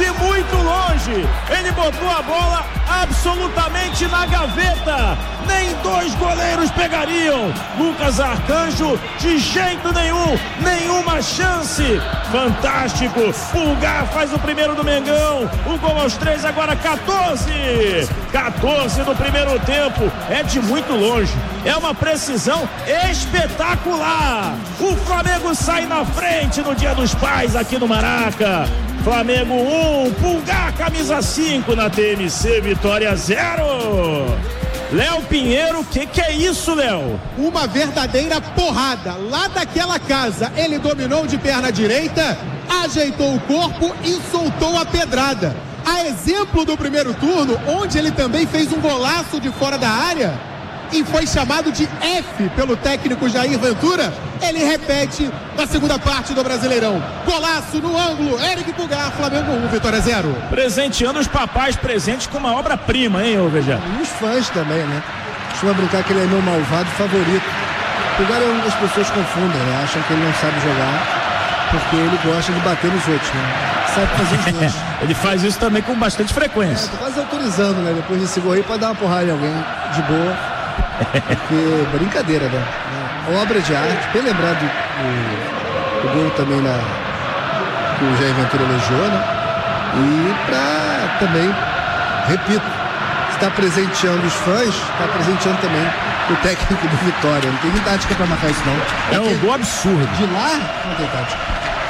ele botou a bola absolutamente na gaveta, nem dois goleiros pegariam. Lucas Arcanjo, de jeito nenhum, nenhuma chance. Fantástico, Pulgar faz o primeiro do Mengão, o gol aos 3, agora 14 do primeiro tempo, é de muito longe, é uma precisão espetacular. O Flamengo sai na frente no Dia dos Pais aqui no Maraca. Flamengo 1, Pulgar camisa 5 na TMC, Vitória 0. Léo Pinheiro, o que é isso, Léo? Uma verdadeira porrada, lá daquela casa, ele dominou de perna direita, ajeitou o corpo e soltou a pedrada. A exemplo do primeiro turno, onde ele também fez um golaço de fora da área e foi chamado de F pelo técnico Jair Ventura, ele repete na segunda parte do Brasileirão. Golaço no ângulo, Eric Pulgar, Flamengo 1, Vitória 0. Presenteando os papais presentes com uma obra-prima, hein, ô Vegeta? E os fãs também, né? Costuma brincar que ele é meu malvado favorito. Pulgar é as pessoas confundem, né? Acham que ele não sabe jogar porque ele gosta de bater nos outros, né? Sabe fazer os dois. Ele faz isso também com bastante frequência. Tô quase autorizando, né? Depois desse gol aí, pra dar uma porrada em alguém de boa. Porque brincadeira, né? Obra de arte, bem lembrado o gol também que o Jair Ventura elogiou, né? E pra também, repito, está presenteando os fãs, está presenteando também o técnico do Vitória. Não tem nem tática pra marcar isso, não. É um gol absurdo. De lá, não tem tática. Toca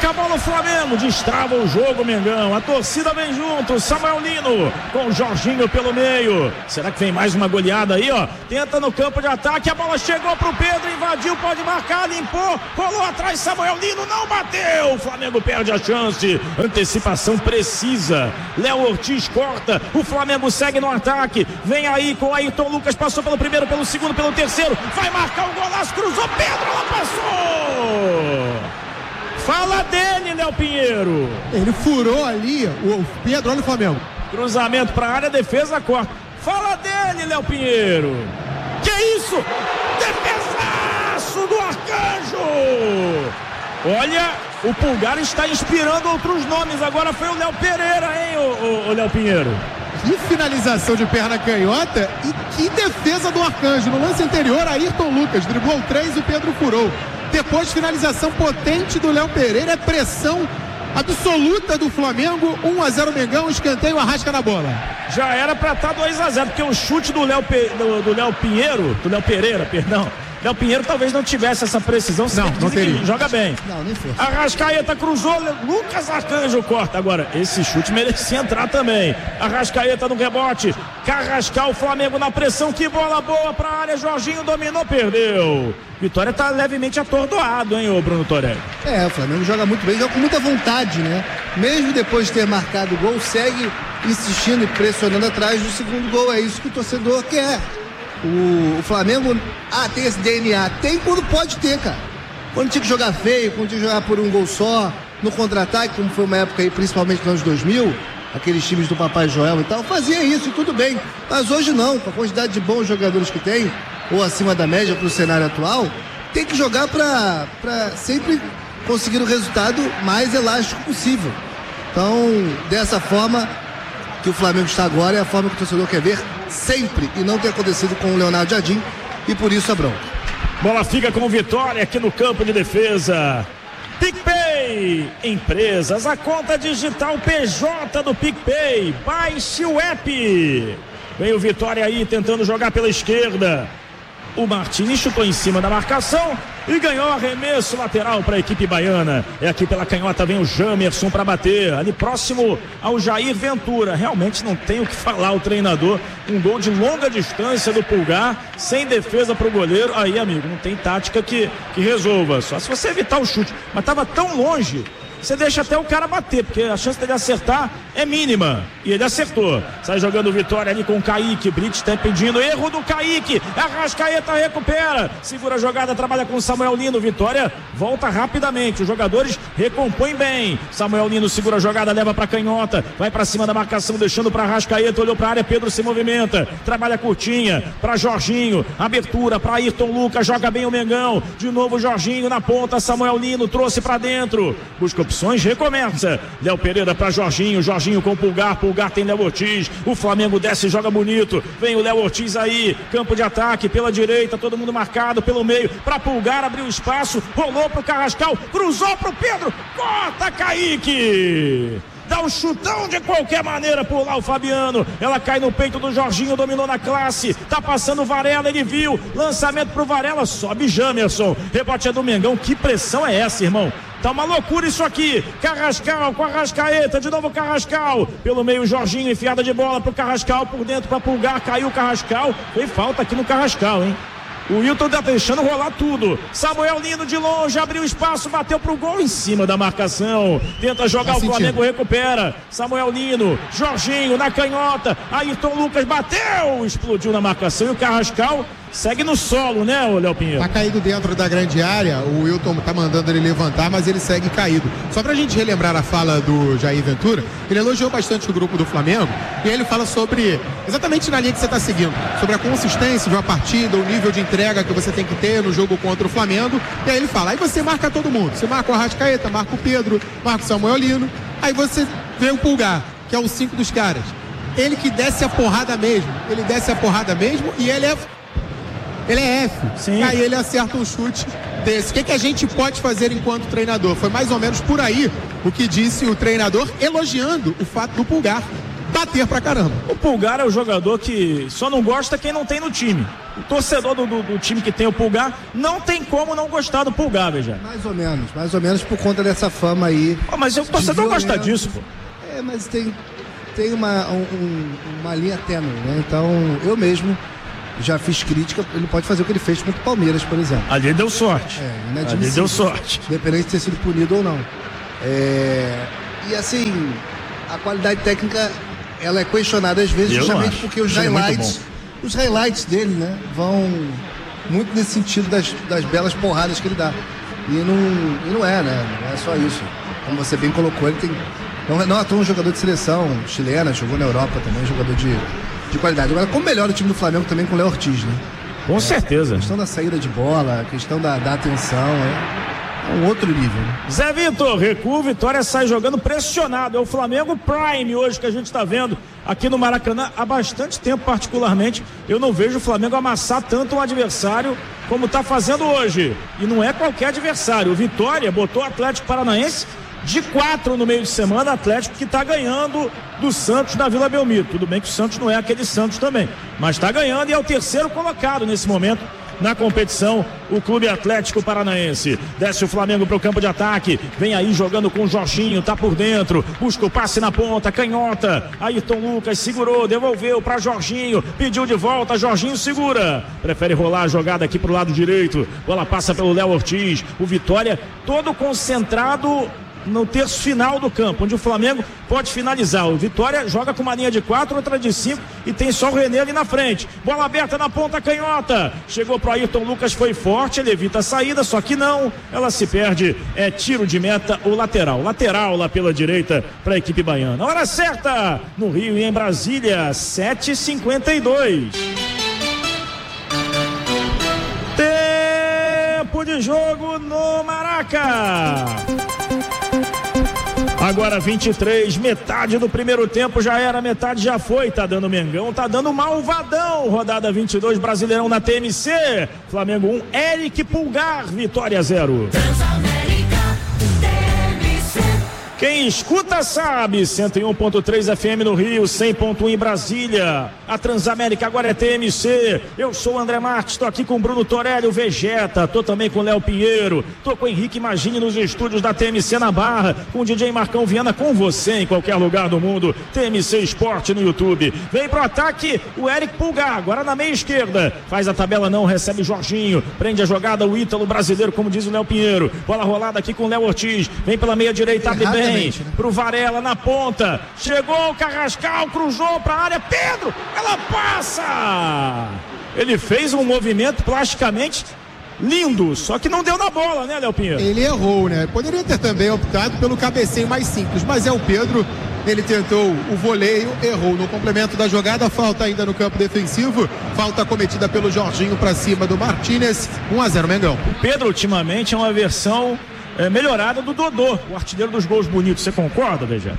Toca a bola o Flamengo, destrava o jogo, Mengão. A torcida vem junto, Samuel Lino com o Jorginho pelo meio. Será que vem mais uma goleada aí, ó? Tenta no campo de ataque, a bola chegou pro Pedro, invadiu, pode marcar, limpou, rolou atrás, Samuel Lino não bateu. O Flamengo perde a chance. Antecipação precisa. Léo Ortiz corta, o Flamengo segue no ataque. Vem aí com o Ayrton Lucas, passou pelo primeiro, pelo segundo, pelo terceiro. Vai marcar o golaço, cruzou, Pedro, ela passou. Fala dele, Léo Pinheiro. Ele furou ali, o Pedro, olha o Flamengo. Cruzamento pra área, defesa corta. Fala dele, Léo Pinheiro. Que isso? Defesaço do Arcanjo. Olha, o Pulgar está inspirando outros nomes. Agora foi o Léo Pereira, hein, o Léo Pinheiro. Que finalização de perna canhota e que defesa do Arcanjo. No lance anterior, Ayrton Lucas driblou 3 e o Pedro furou. Depois, finalização potente do Léo Pereira, é pressão absoluta do Flamengo. 1-0 Mengão, escanteio, Arrasca na bola. Já era pra estar 2-0, porque o chute do Léo Pereira, Léo Pinheiro talvez não tivesse essa precisão. Não teria. Joga bem. Não, nem foi. Arrascaeta cruzou, Lucas Arcanjo corta. Agora, esse chute merecia entrar também. Arrascaeta no rebote. Carrascal, Flamengo na pressão. Que bola boa pra área. Jorginho dominou, perdeu. Vitória tá levemente atordoado, hein, ô Bruno Torelli? O Flamengo joga muito bem, joga com muita vontade, né? Mesmo depois de ter marcado o gol, segue insistindo e pressionando atrás do segundo gol. É isso que o torcedor quer. O Flamengo tem esse DNA, tem quando pode ter, cara. Quando tinha que jogar feio, quando tinha que jogar por um gol só, no contra-ataque, como foi uma época aí, principalmente nos anos 2000, aqueles times do Papai Joel e tal, fazia isso e tudo bem. Mas hoje não, com a quantidade de bons jogadores que tem, ou acima da média pro cenário atual, tem que jogar pra sempre conseguir o resultado mais elástico possível. Então, dessa forma que o Flamengo está agora, é a forma que o torcedor quer ver sempre, e não ter acontecido com o Leonardo Jardim, e por isso a bronca. Bola fica com Vitória aqui no campo de defesa. PicPay Empresas, a conta digital PJ do PicPay. Baixe o app. Vem o Vitória aí tentando jogar pela esquerda. O Martins chutou em cima da marcação e ganhou arremesso lateral para a equipe baiana. É aqui pela canhota, vem o Jamerson para bater, ali próximo ao Jair Ventura. Realmente não tem o que falar o treinador. Um gol de longa distância do Pulgar, sem defesa para o goleiro. Aí, amigo, não tem tática que resolva, só se você evitar o chute. Mas estava tão longe, você deixa até o cara bater, porque a chance dele acertar é mínima. E ele acertou. Sai jogando o Vitória ali com o Kaique. Brits está pedindo, erro do Kaique. Arrascaeta recupera. Segura a jogada, trabalha com o Samuel Lino. Vitória volta rapidamente. Os jogadores recompõem bem. Samuel Lino segura a jogada, leva para canhota. Vai para cima da marcação, deixando para Arrascaeta. Olhou para a área, Pedro se movimenta. Trabalha curtinha para Jorginho. Abertura para Ayrton Lucas. Joga bem o Mengão. De novo Jorginho na ponta. Samuel Lino trouxe para dentro. Busca opções, recomeça. Léo Pereira para Jorginho. Jorginho com Pulgar. Pulgar tem Léo Ortiz. O Flamengo desce e joga bonito. Vem o Léo Ortiz aí. Campo de ataque pela direita. Todo mundo marcado pelo meio. Para Pulgar, abriu espaço. Rolou pro Carrascal. Cruzou pro Pedro. Corta Kaique. Dá um chutão de qualquer maneira por lá o Fabiano. Ela cai no peito do Jorginho, dominou na classe. Tá passando o Varela, ele viu. Lançamento pro Varela, sobe Jamerson. Rebote é do Mengão. Que pressão é essa, irmão? Tá uma loucura isso aqui. Carrascal com Arrascaeta, de novo Carrascal. Pelo meio Jorginho, enfiada de bola pro Carrascal, por dentro pra Pulgar, caiu o Carrascal. Foi falta aqui no Carrascal, hein? O Wilton tá deixando rolar tudo. Samuel Lino de longe, abriu espaço, bateu pro gol em cima da marcação. Tenta jogar, o Flamengo recupera. Samuel Lino, Jorginho na canhota. Ayrton Lucas bateu, explodiu na marcação e o Carrascal segue no solo, né, Léo Pinheiro? Tá caído dentro da grande área, o Wilton tá mandando ele levantar, mas ele segue caído. Só pra gente relembrar a fala do Jair Ventura, ele elogiou bastante o grupo do Flamengo, e aí ele fala sobre, exatamente na linha que você tá seguindo, sobre a consistência de uma partida, o nível de entrega que você tem que ter no jogo contra o Flamengo, e aí ele fala, aí você marca todo mundo, você marca o Arrascaeta, marca o Pedro, marca o Samuel Lino, aí você vê o Pulgar, que é o 5 dos caras, ele que desce a porrada mesmo, e ele é F. Sim. Aí ele acerta um chute desse. O que a gente pode fazer enquanto treinador? Foi mais ou menos por aí o que disse o treinador, elogiando o fato do Pulgar bater pra caramba. O Pulgar é o jogador que só não gosta quem não tem no time. O torcedor do time que tem o Pulgar não tem como não gostar do Pulgar, veja. Mais ou menos por conta dessa fama aí. Mas o torcedor gosta disso, pô. Mas tem uma linha tênue, né? Então, eu mesmo já fiz crítica, ele pode fazer o que ele fez contra o Palmeiras, por exemplo. Ali deu sorte. Ali deu sorte. Independente de ter sido punido ou não. E assim, a qualidade técnica, ela é questionada às vezes, justamente porque os highlights dele, né, vão muito nesse sentido das belas porradas que ele dá. E não é, né? Não é só isso. Como você bem colocou, ele tem... Não é um jogador de seleção chilena, jogou na Europa também, jogador de qualidade. Agora, como melhora o time do Flamengo também com o Léo Ortiz, né? Com certeza. A questão da saída de bola, a questão da atenção, é um outro nível, né? Zé Vitor, recua, Vitória sai jogando pressionado. É o Flamengo Prime hoje que a gente está vendo aqui no Maracanã há bastante tempo, particularmente. Eu não vejo o Flamengo amassar tanto um adversário como está fazendo hoje. E não é qualquer adversário. O Vitória botou o Atlético Paranaense de 4 no meio de semana, Atlético que está ganhando do Santos da Vila Belmiro. Tudo bem que o Santos não é aquele Santos também, mas está ganhando e é o terceiro colocado nesse momento na competição, o Clube Atlético Paranaense. Desce o Flamengo para o campo de ataque, vem aí jogando com o Jorginho, tá por dentro, busca o passe na ponta, canhota, Ayrton Lucas segurou, devolveu para Jorginho, pediu de volta, Jorginho segura, prefere rolar a jogada aqui pro lado direito, bola passa pelo Léo Ortiz, o Vitória todo concentrado no terço final do campo, onde o Flamengo pode finalizar. O Vitória joga com uma linha de 4, outra de 5 e tem só o René ali na frente. Bola aberta na ponta canhota. Chegou pro Ayrton Lucas, foi forte, ele evita a saída, só que não, ela se perde. É tiro de meta ou lateral. Lateral lá pela direita para a equipe baiana. Hora certa no Rio e em Brasília, 7h52. Tempo de jogo no Maraca. Agora 23, metade do primeiro tempo já era, metade já foi, tá dando Mengão, tá dando Malvadão, rodada 22, Brasileirão na TMC, Flamengo 1, Eric Pulgar, Vitória 0. Quem escuta sabe, 101.3 FM no Rio, 100.1 em Brasília. A Transamérica agora é TMC. Eu sou o André Marques, estou aqui com o Bruno Torelli, o Vegeta, estou também com o Léo Pinheiro, estou com o Henrique Magini nos estúdios da TMC na Barra, com o DJ Marcão Viana, com você em qualquer lugar do mundo. TMC Esporte no YouTube. Vem pro ataque o Eric Pulgar, agora na meia esquerda. Faz a tabela não, recebe Jorginho, prende a jogada o Ítalo brasileiro, como diz o Léo Pinheiro. Bola rolada aqui com o Léo Ortiz, vem pela meia direita, abre bem. Pro Varela na ponta, chegou o Carrascal, cruzou pra área, Pedro, ela passa, ele fez um movimento plasticamente lindo, só que não deu na bola, né, Léo Pinheiro? Ele errou, né, poderia ter também optado pelo cabeceio mais simples, mas é o Pedro, ele tentou o voleio, errou no complemento da jogada, falta ainda no campo defensivo, falta cometida pelo Jorginho pra cima do Martínez, 1-0 Mengão. O Pedro ultimamente é uma versão melhorada do Dodô, o artilheiro dos gols bonitos. Você concorda, Vegeta?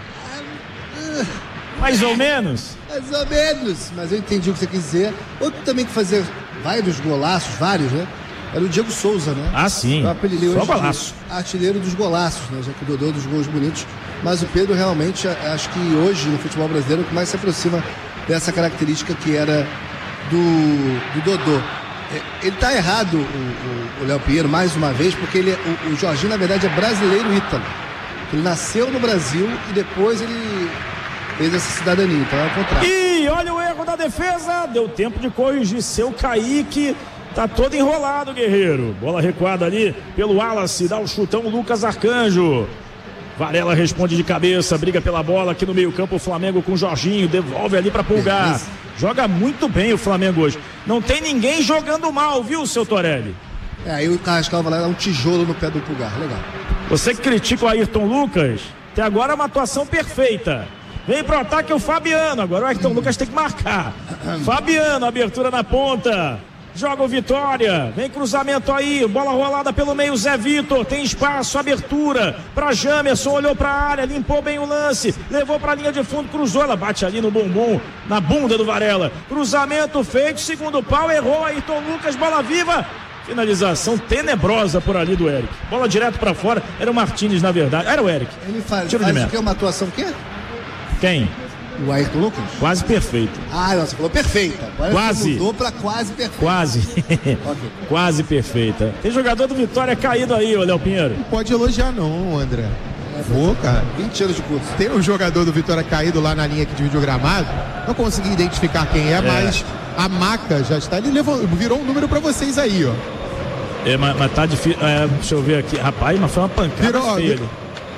Mais ou menos? Mais ou menos, mas eu entendi o que você quis dizer. Outro também que fazia vários golaços, né? Era o Diego Souza, né? Ah, sim. Eu apelidei só hoje golaço. De artilheiro dos golaços, né? Já que o Dodô dos gols bonitos. Mas o Pedro realmente, acho que hoje no futebol brasileiro, o que mais se aproxima dessa característica que era do Dodô. Ele tá errado, o Léo Pinheiro, mais uma vez, porque o Jorginho, na verdade, é brasileiro ítalo. Ele nasceu no Brasil e depois ele fez essa cidadania, então é o contrário. E olha o erro da defesa, deu tempo de corrigir, seu Kaique tá todo enrolado, guerreiro. Bola recuada ali pelo Wallace, dá o chutão Lucas Arcanjo. Varela responde de cabeça, briga pela bola aqui no meio campo, o Flamengo com o Jorginho, devolve ali pra Pulgar. Joga muito bem o Flamengo hoje. Não tem ninguém jogando mal, viu, seu Torelli? Aí o Carrascal vai lá dar um tijolo no pé do Pulgar, legal. Você que critica o Ayrton Lucas, até agora é uma atuação perfeita. Vem pro ataque o Fabiano, agora o Ayrton Lucas tem que marcar. Fabiano, abertura na ponta. Joga o Vitória, vem cruzamento aí, bola rolada pelo meio, Zé Vitor, tem espaço, abertura para Jamerson, olhou para a área, limpou bem o lance, levou para a linha de fundo, cruzou, ela bate ali no bumbum, na bunda do Varela, cruzamento feito, segundo pau, errou, Ayrton Lucas, bola viva, finalização tenebrosa por ali do Eric, bola direto para fora, era o Martínez na verdade, era o Eric. Ele faz o que? Uma atuação o quê? Quem? O Ayrton Lucas? Quase perfeita. Ah, não, você falou perfeita. Agora quase. Você mudou pra quase perfeita. Quase. Okay. Quase perfeita. Tem jogador do Vitória caído aí, ô Léo Pinheiro. Não pode elogiar não, André. Vou, cara. 20 anos de curso. Tem um jogador do Vitória caído lá na linha que divide o gramado. Não consegui identificar quem é, mas a maca já está. Ele virou um número pra vocês aí, ó. Mas tá difícil. Deixa eu ver aqui. Rapaz, mas foi uma pancada feia ali.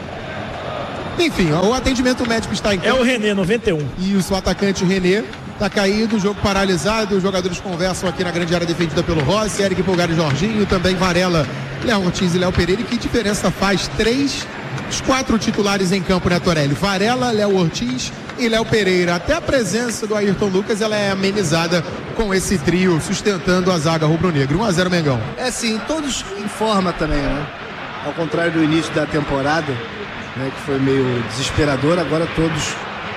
Enfim, ó, o atendimento médico está em campo. É o René, 91. Isso, o atacante René está caído, o jogo paralisado. Os jogadores conversam aqui na grande área defendida pelo Rossi, Eric Pulgar e Jorginho, também Varela, Léo Ortiz e Léo Pereira. E que diferença faz? 3 dos 4 titulares em campo, né, Torelli? Varela, Léo Ortiz e Léo Pereira. Até a presença do Ayrton Lucas, ela é amenizada com esse trio sustentando a zaga rubro-negra. 1-0 Mengão. Sim, todos em forma também, né? Ao contrário do início da temporada, né, que foi meio desesperador, agora todos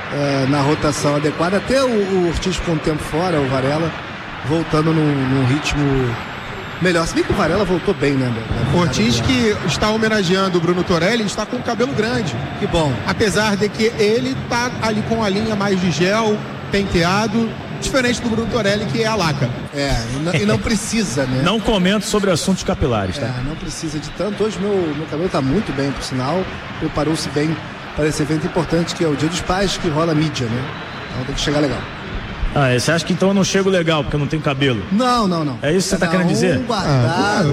na rotação adequada. Até o Ortiz com um tempo fora, o Varela, voltando num ritmo melhor. Se bem que o Varela voltou bem, né? O Ortiz, que está homenageando o Bruno Torelli, está com o cabelo grande. Que bom. Apesar de que ele está ali com a linha mais de gel, penteado, diferente do Bruno Torelli, que é a laca. E não precisa, né? Não comento sobre assuntos capilares, tá? Não precisa de tanto. Hoje meu cabelo está muito bem, por sinal. Preparou-se bem para esse evento importante, que é o Dia dos Pais, que rola mídia, né? Então tem que chegar legal. Você acha que então eu não chego legal, porque eu não tenho cabelo? Não. É isso que você tá querendo dizer? Guardado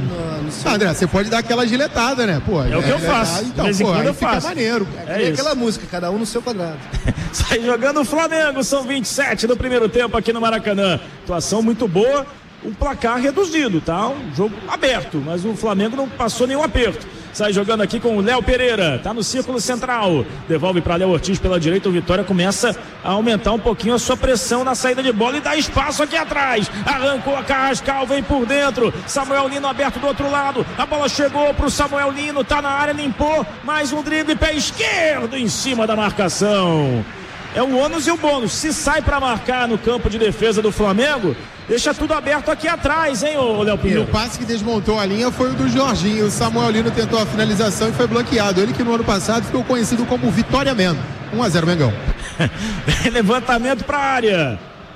no seu... André, você pode dar aquela giletada, né? Pô, é o que eu faço. Então, de vez em quando eu faço. Fica maneiro. É aquela música, cada um no seu quadrado. Sai jogando o Flamengo, são 27 do primeiro tempo aqui no Maracanã. Atuação muito boa, um placar reduzido, tá? Um jogo aberto, mas o Flamengo não passou nenhum aperto. Sai jogando aqui com o Léo Pereira, tá no círculo central, devolve para Léo Ortiz pela direita. O Vitória começa a aumentar um pouquinho a sua pressão na saída de bola e dá espaço aqui atrás. Arrancou a Carrascal, vem por dentro, Samuel Lino aberto do outro lado, a bola chegou pro Samuel Lino, tá na área, limpou, mais um drible, pé esquerdo em cima da marcação. É o ônus e o bônus. Se sai para marcar no campo de defesa do Flamengo, deixa tudo aberto aqui atrás, hein, ô Léo Pinheiro? E o passe que desmontou a linha foi o do Jorginho. O Samuel Lino tentou a finalização e foi bloqueado. Ele que no ano passado ficou conhecido como Vitória Man. 1-0 Mengão. Levantamento para a área.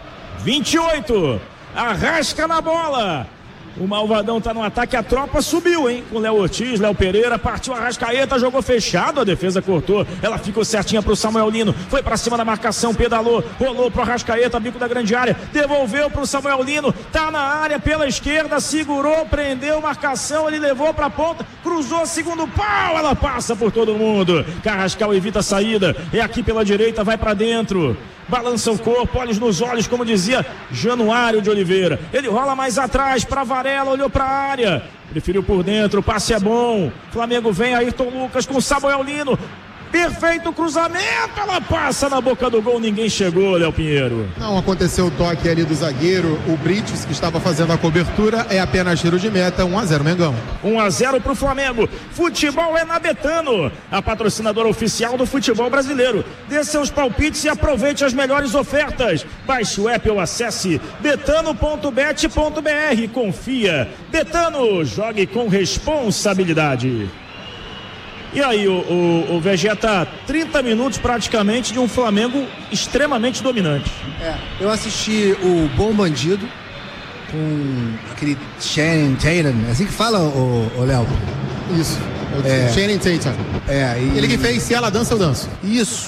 28. Arrasca na bola. O Malvadão tá no ataque, a tropa subiu, hein? Com Léo Ortiz, Léo Pereira, partiu a Arrascaeta, jogou fechado, a defesa cortou, ela ficou certinha pro Samuel Lino, foi pra cima da marcação, pedalou, rolou pro Arrascaeta, bico da grande área, devolveu pro Samuel Lino, tá na área pela esquerda, segurou, prendeu, marcação, ele levou pra ponta, cruzou, segundo pau, ela passa por todo mundo, Carrascal evita a saída, é aqui pela direita, vai pra dentro, balança o corpo, olhos nos olhos, como dizia Januário de Oliveira, ele rola mais atrás pra Varela, olhou pra área, preferiu por dentro, o passe é bom, Flamengo vem, Ayrton Lucas com Samuel Lino, perfeito cruzamento, ela passa na boca do gol, ninguém chegou, Léo Pinheiro. Não aconteceu o toque ali do zagueiro, o Brites, que estava fazendo a cobertura, é apenas tiro de meta. 1-0 Mengão. 1-0 pro Flamengo. Futebol é na Betano, a patrocinadora oficial do futebol brasileiro. Dê seus palpites e aproveite as melhores ofertas. Baixe o app ou acesse betano.bet.br. Confia. Betano, jogue com responsabilidade. E aí, o Vegeta, 30 minutos praticamente de um Flamengo extremamente dominante. Eu assisti o Bom Bandido com aquele Channing Tatum, assim que fala, o Léo? Isso, Channing Tatum. Ele que fez Se Ela Dança, Eu Danço. Isso.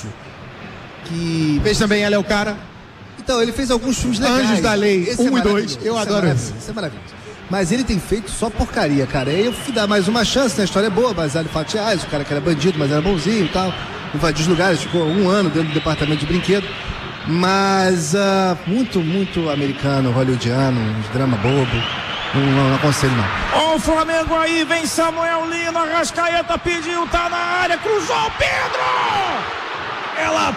Que fez também Ela é o Cara. Então, ele fez alguns filmes legais. Anjos da Lei, 1 e 2, eu adoro isso. Isso é maravilhoso. Mas ele tem feito só porcaria, cara. Aí eu fui dar mais uma chance, né? A história é boa, baseado em fatos reais. O cara que era bandido, mas era bonzinho e tal. Invadiu os lugares, ficou 1 ano dentro do departamento de brinquedo. Mas muito americano, hollywoodiano, uns drama bobo. Não aconselho, não. Ó o Flamengo aí, vem Samuel Lino, Arrascaeta pediu, tá na área, cruzou o Pedro! Ela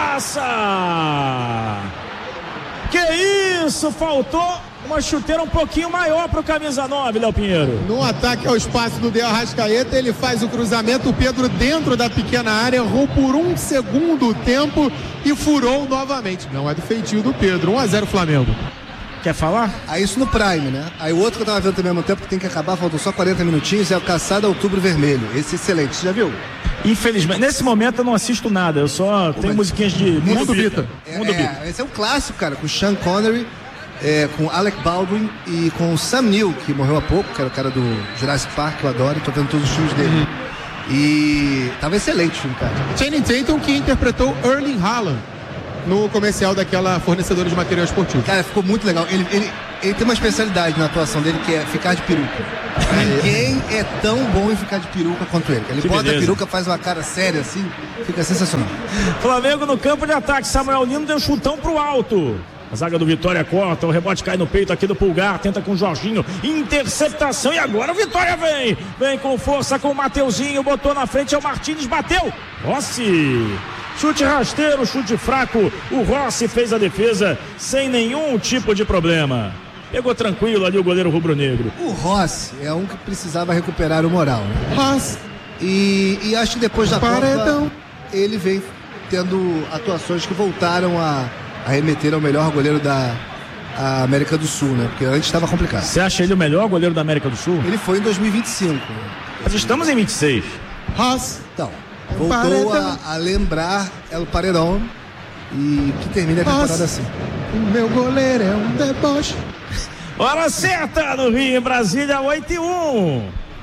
passa! Que isso, faltou uma chuteira um pouquinho maior pro camisa 9, Léo Pinheiro. No ataque ao espaço do De Arrascaeta, ele faz o cruzamento, o Pedro dentro da pequena área, errou por 1 segundo o tempo e furou novamente. Não é do feitio do Pedro. 1-0 Flamengo. quer falar? Aí isso no Prime, né? Aí o outro que eu tava vendo também ao mesmo tempo, que tem que acabar, faltam só 40 minutinhos, é o Caçada Outubro Vermelho. Esse é excelente, você já viu? Infelizmente, nesse momento eu não assisto nada, eu só tenho musiquinhas de Mundo Bita. Esse é um clássico, cara, com Sean Connery, com Alec Baldwin e com o Sam Neill, que morreu há pouco, que era o cara do Jurassic Park, que eu adoro, tô vendo todos os filmes dele. E tava excelente o filme, cara. Channing Tatum, que interpretou Erling Haaland no comercial daquela fornecedora de material esportivo. Cara, ficou muito legal. Ele tem uma especialidade na atuação dele, que é ficar de peruca. Ninguém é tão bom em ficar de peruca quanto ele. Ele bota a peruca, faz uma cara séria assim, fica sensacional. Flamengo no campo de ataque, Samuel Lino deu um chutão pro alto. A zaga do Vitória corta, o rebote cai no peito aqui do Pulgar, tenta com o Jorginho, interceptação e agora o Vitória vem com força com o Mateuzinho, botou na frente, é o Martínez, bateu, Rossi, chute rasteiro, chute fraco, o Rossi fez a defesa sem nenhum tipo de problema, pegou tranquilo ali o goleiro rubro-negro. O Rossi é um que precisava recuperar o moral, né? Rossi. E acho que depois da Copa ele vem tendo atuações que voltaram a remeter ao melhor goleiro da América do Sul, né? Porque antes estava complicado. Você acha ele o melhor goleiro da América do Sul? Ele foi em 2025. Mas estamos em 26. Então, voltou a lembrar El Paredão e que termina a temporada assim. O meu goleiro é um deboche. Hora certa no Rio, em Brasília, 8:01.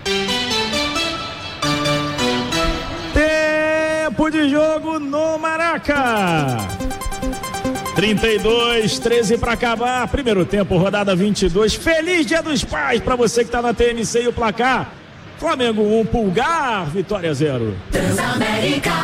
Tempo de jogo no Maraca. 32-13 para acabar. Primeiro tempo, rodada 22. Feliz Dia dos Pais para você que tá na TMC e o placar. Flamengo 1, Pulgar, Vitória 0. Transamérica,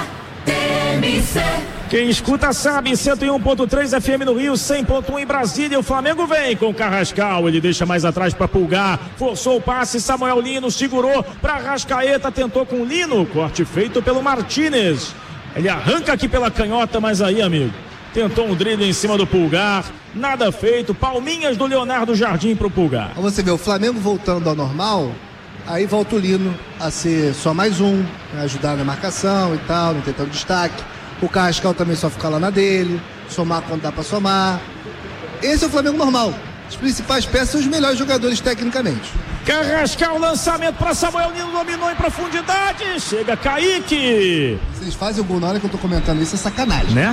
TMC. Quem escuta sabe, 101.3 FM no Rio, 100.1 em Brasília. O Flamengo vem com Carrascal, ele deixa mais atrás para Pulgar, forçou o passe, Samuel Lino segurou para Arrascaeta, tentou com Lino, corte feito pelo Martínez. Ele arranca aqui pela canhota, mas aí, amigo, tentou um drible em cima do Pulgar, nada feito, palminhas do Leonardo Jardim pro Pulgar. Você vê o Flamengo voltando ao normal, aí volta o Lino a ser só mais um, ajudar na marcação e tal, não ter tanto destaque. O Carrascal também só fica lá na dele, somar quando dá pra somar. Esse é o Flamengo normal. As principais peças são os melhores jogadores tecnicamente. Carrascal, lançamento para Samuel Lino, dominou em profundidade, chega Kaique. Vocês fazem o gol na hora que eu tô comentando isso, é sacanagem. Né?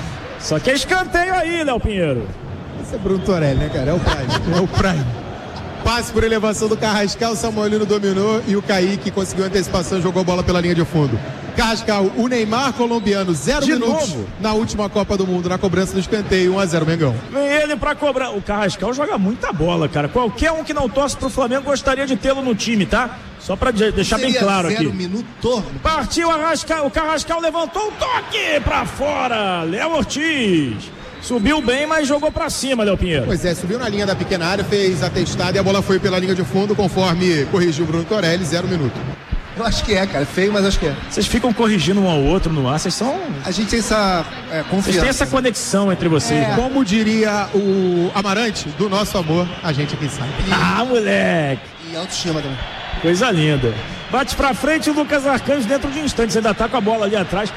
Só que é escanteio aí, Léo Pinheiro. Esse é Bruno Torelli, né, cara? É o Prime. É o Prime. Passe por elevação do Carrascal, o Samuel Lino dominou e o Kaique conseguiu antecipação e jogou bola pela linha de fundo. Carrascal, o Neymar colombiano, 0 minutos novo na última Copa do Mundo, na cobrança do escanteio, 1-0 Mengão. Vem ele pra cobrar. O Carrascal joga muita bola, cara. Qualquer um que não torce pro Flamengo gostaria de tê-lo no time, tá? Só pra deixar bem claro aqui. 0 minuto. Partiu o Carrascal, levantou um toque pra fora. Léo Ortiz. Subiu bem, mas jogou pra cima, Léo Pinheiro. Pois é, subiu na linha da pequena área, fez a testada e a bola foi pela linha de fundo, conforme corrigiu o Bruno Torelli, 0 minuto. Eu acho que é, cara. Feio, mas acho que é. Vocês ficam corrigindo um ao outro no ar, vocês são... A gente tem essa confiança. Vocês têm essa conexão entre vocês. Como diria o Amarante, do nosso amor, a gente aqui sabe. Moleque. E autoestima também. Coisa linda. Bate pra frente o Lucas Arcanjo dentro de instantes. Ainda tá com a bola ali atrás.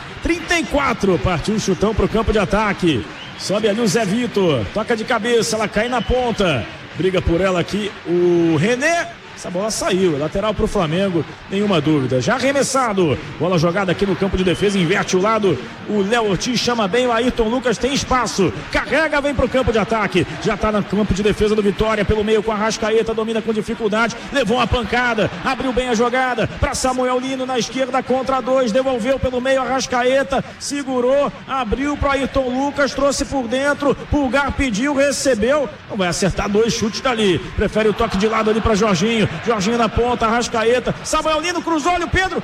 34. Partiu o chutão pro campo de ataque. Sobe ali o Zé Vitor. Toca de cabeça, ela cai na ponta. Briga por ela aqui o René. Essa bola saiu, lateral pro Flamengo, nenhuma dúvida. Já arremessado, bola jogada aqui no campo de defesa, inverte o lado. O Léo Ortiz chama bem, o Ayrton Lucas tem espaço, carrega, vem pro campo de ataque. Já tá no campo de defesa do Vitória, pelo meio com a Arrascaeta, domina com dificuldade, levou uma pancada, abriu bem a jogada para Samuel Lino na esquerda contra 2, devolveu pelo meio a Arrascaeta, segurou, abriu pro Ayrton Lucas, trouxe por dentro, Pulgar pediu, recebeu, não vai acertar 2 chutes dali, prefere o toque de lado ali para Jorginho na ponta, Arrascaeta, Samuel Lino cruzou, olha o Pedro,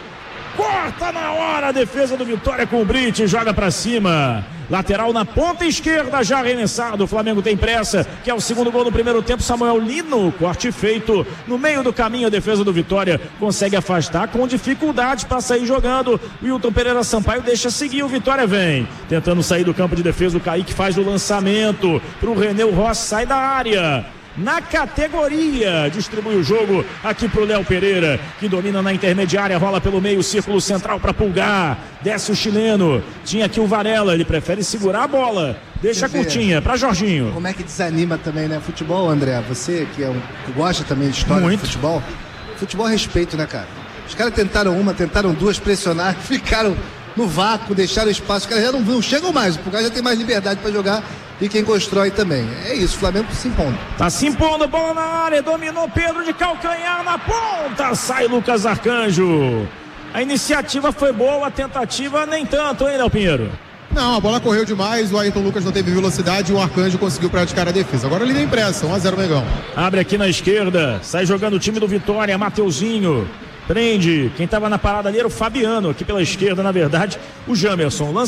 corta na hora a defesa do Vitória com o Brit, joga pra cima, lateral na ponta esquerda, já arremessado, o Flamengo tem pressa, que é o segundo gol no primeiro tempo, Samuel Lino, corte feito, no meio do caminho a defesa do Vitória, consegue afastar com dificuldade para sair jogando, Wilton Pereira Sampaio deixa seguir, o Vitória vem, tentando sair do campo de defesa, o Kaique faz o lançamento, pro René, o Rossi sai da área, na categoria, distribui o jogo aqui pro Léo Pereira, que domina na intermediária, rola pelo meio, círculo central para Pulgar, desce o chileno, tinha aqui o Varela, ele prefere segurar a bola, Deixa curtinha pra Jorginho. Como é que desanima também, né? Futebol, André, você que gosta também de história Muito. do futebol. Futebol é respeito, né, cara? Os caras tentaram duas, pressionaram, ficaram no vácuo, deixaram espaço. Os caras já não chegam mais, o cara já tem mais liberdade pra jogar e quem constrói também. É isso, o Flamengo se impondo. Tá se impondo, bola na área, dominou Pedro de calcanhar na ponta, sai Lucas Arcanjo. A iniciativa foi boa, a tentativa nem tanto, hein, Léo Pinheiro? Não, a bola correu demais, o Ayrton Lucas não teve velocidade e o Arcanjo conseguiu praticar a defesa. Agora ele tem pressa, 1-0 Mengão. Abre aqui na esquerda, sai jogando o time do Vitória, Mateuzinho. Prende, quem tava na parada ali era o Fabiano, aqui pela esquerda, na verdade, o Jamerson. Lança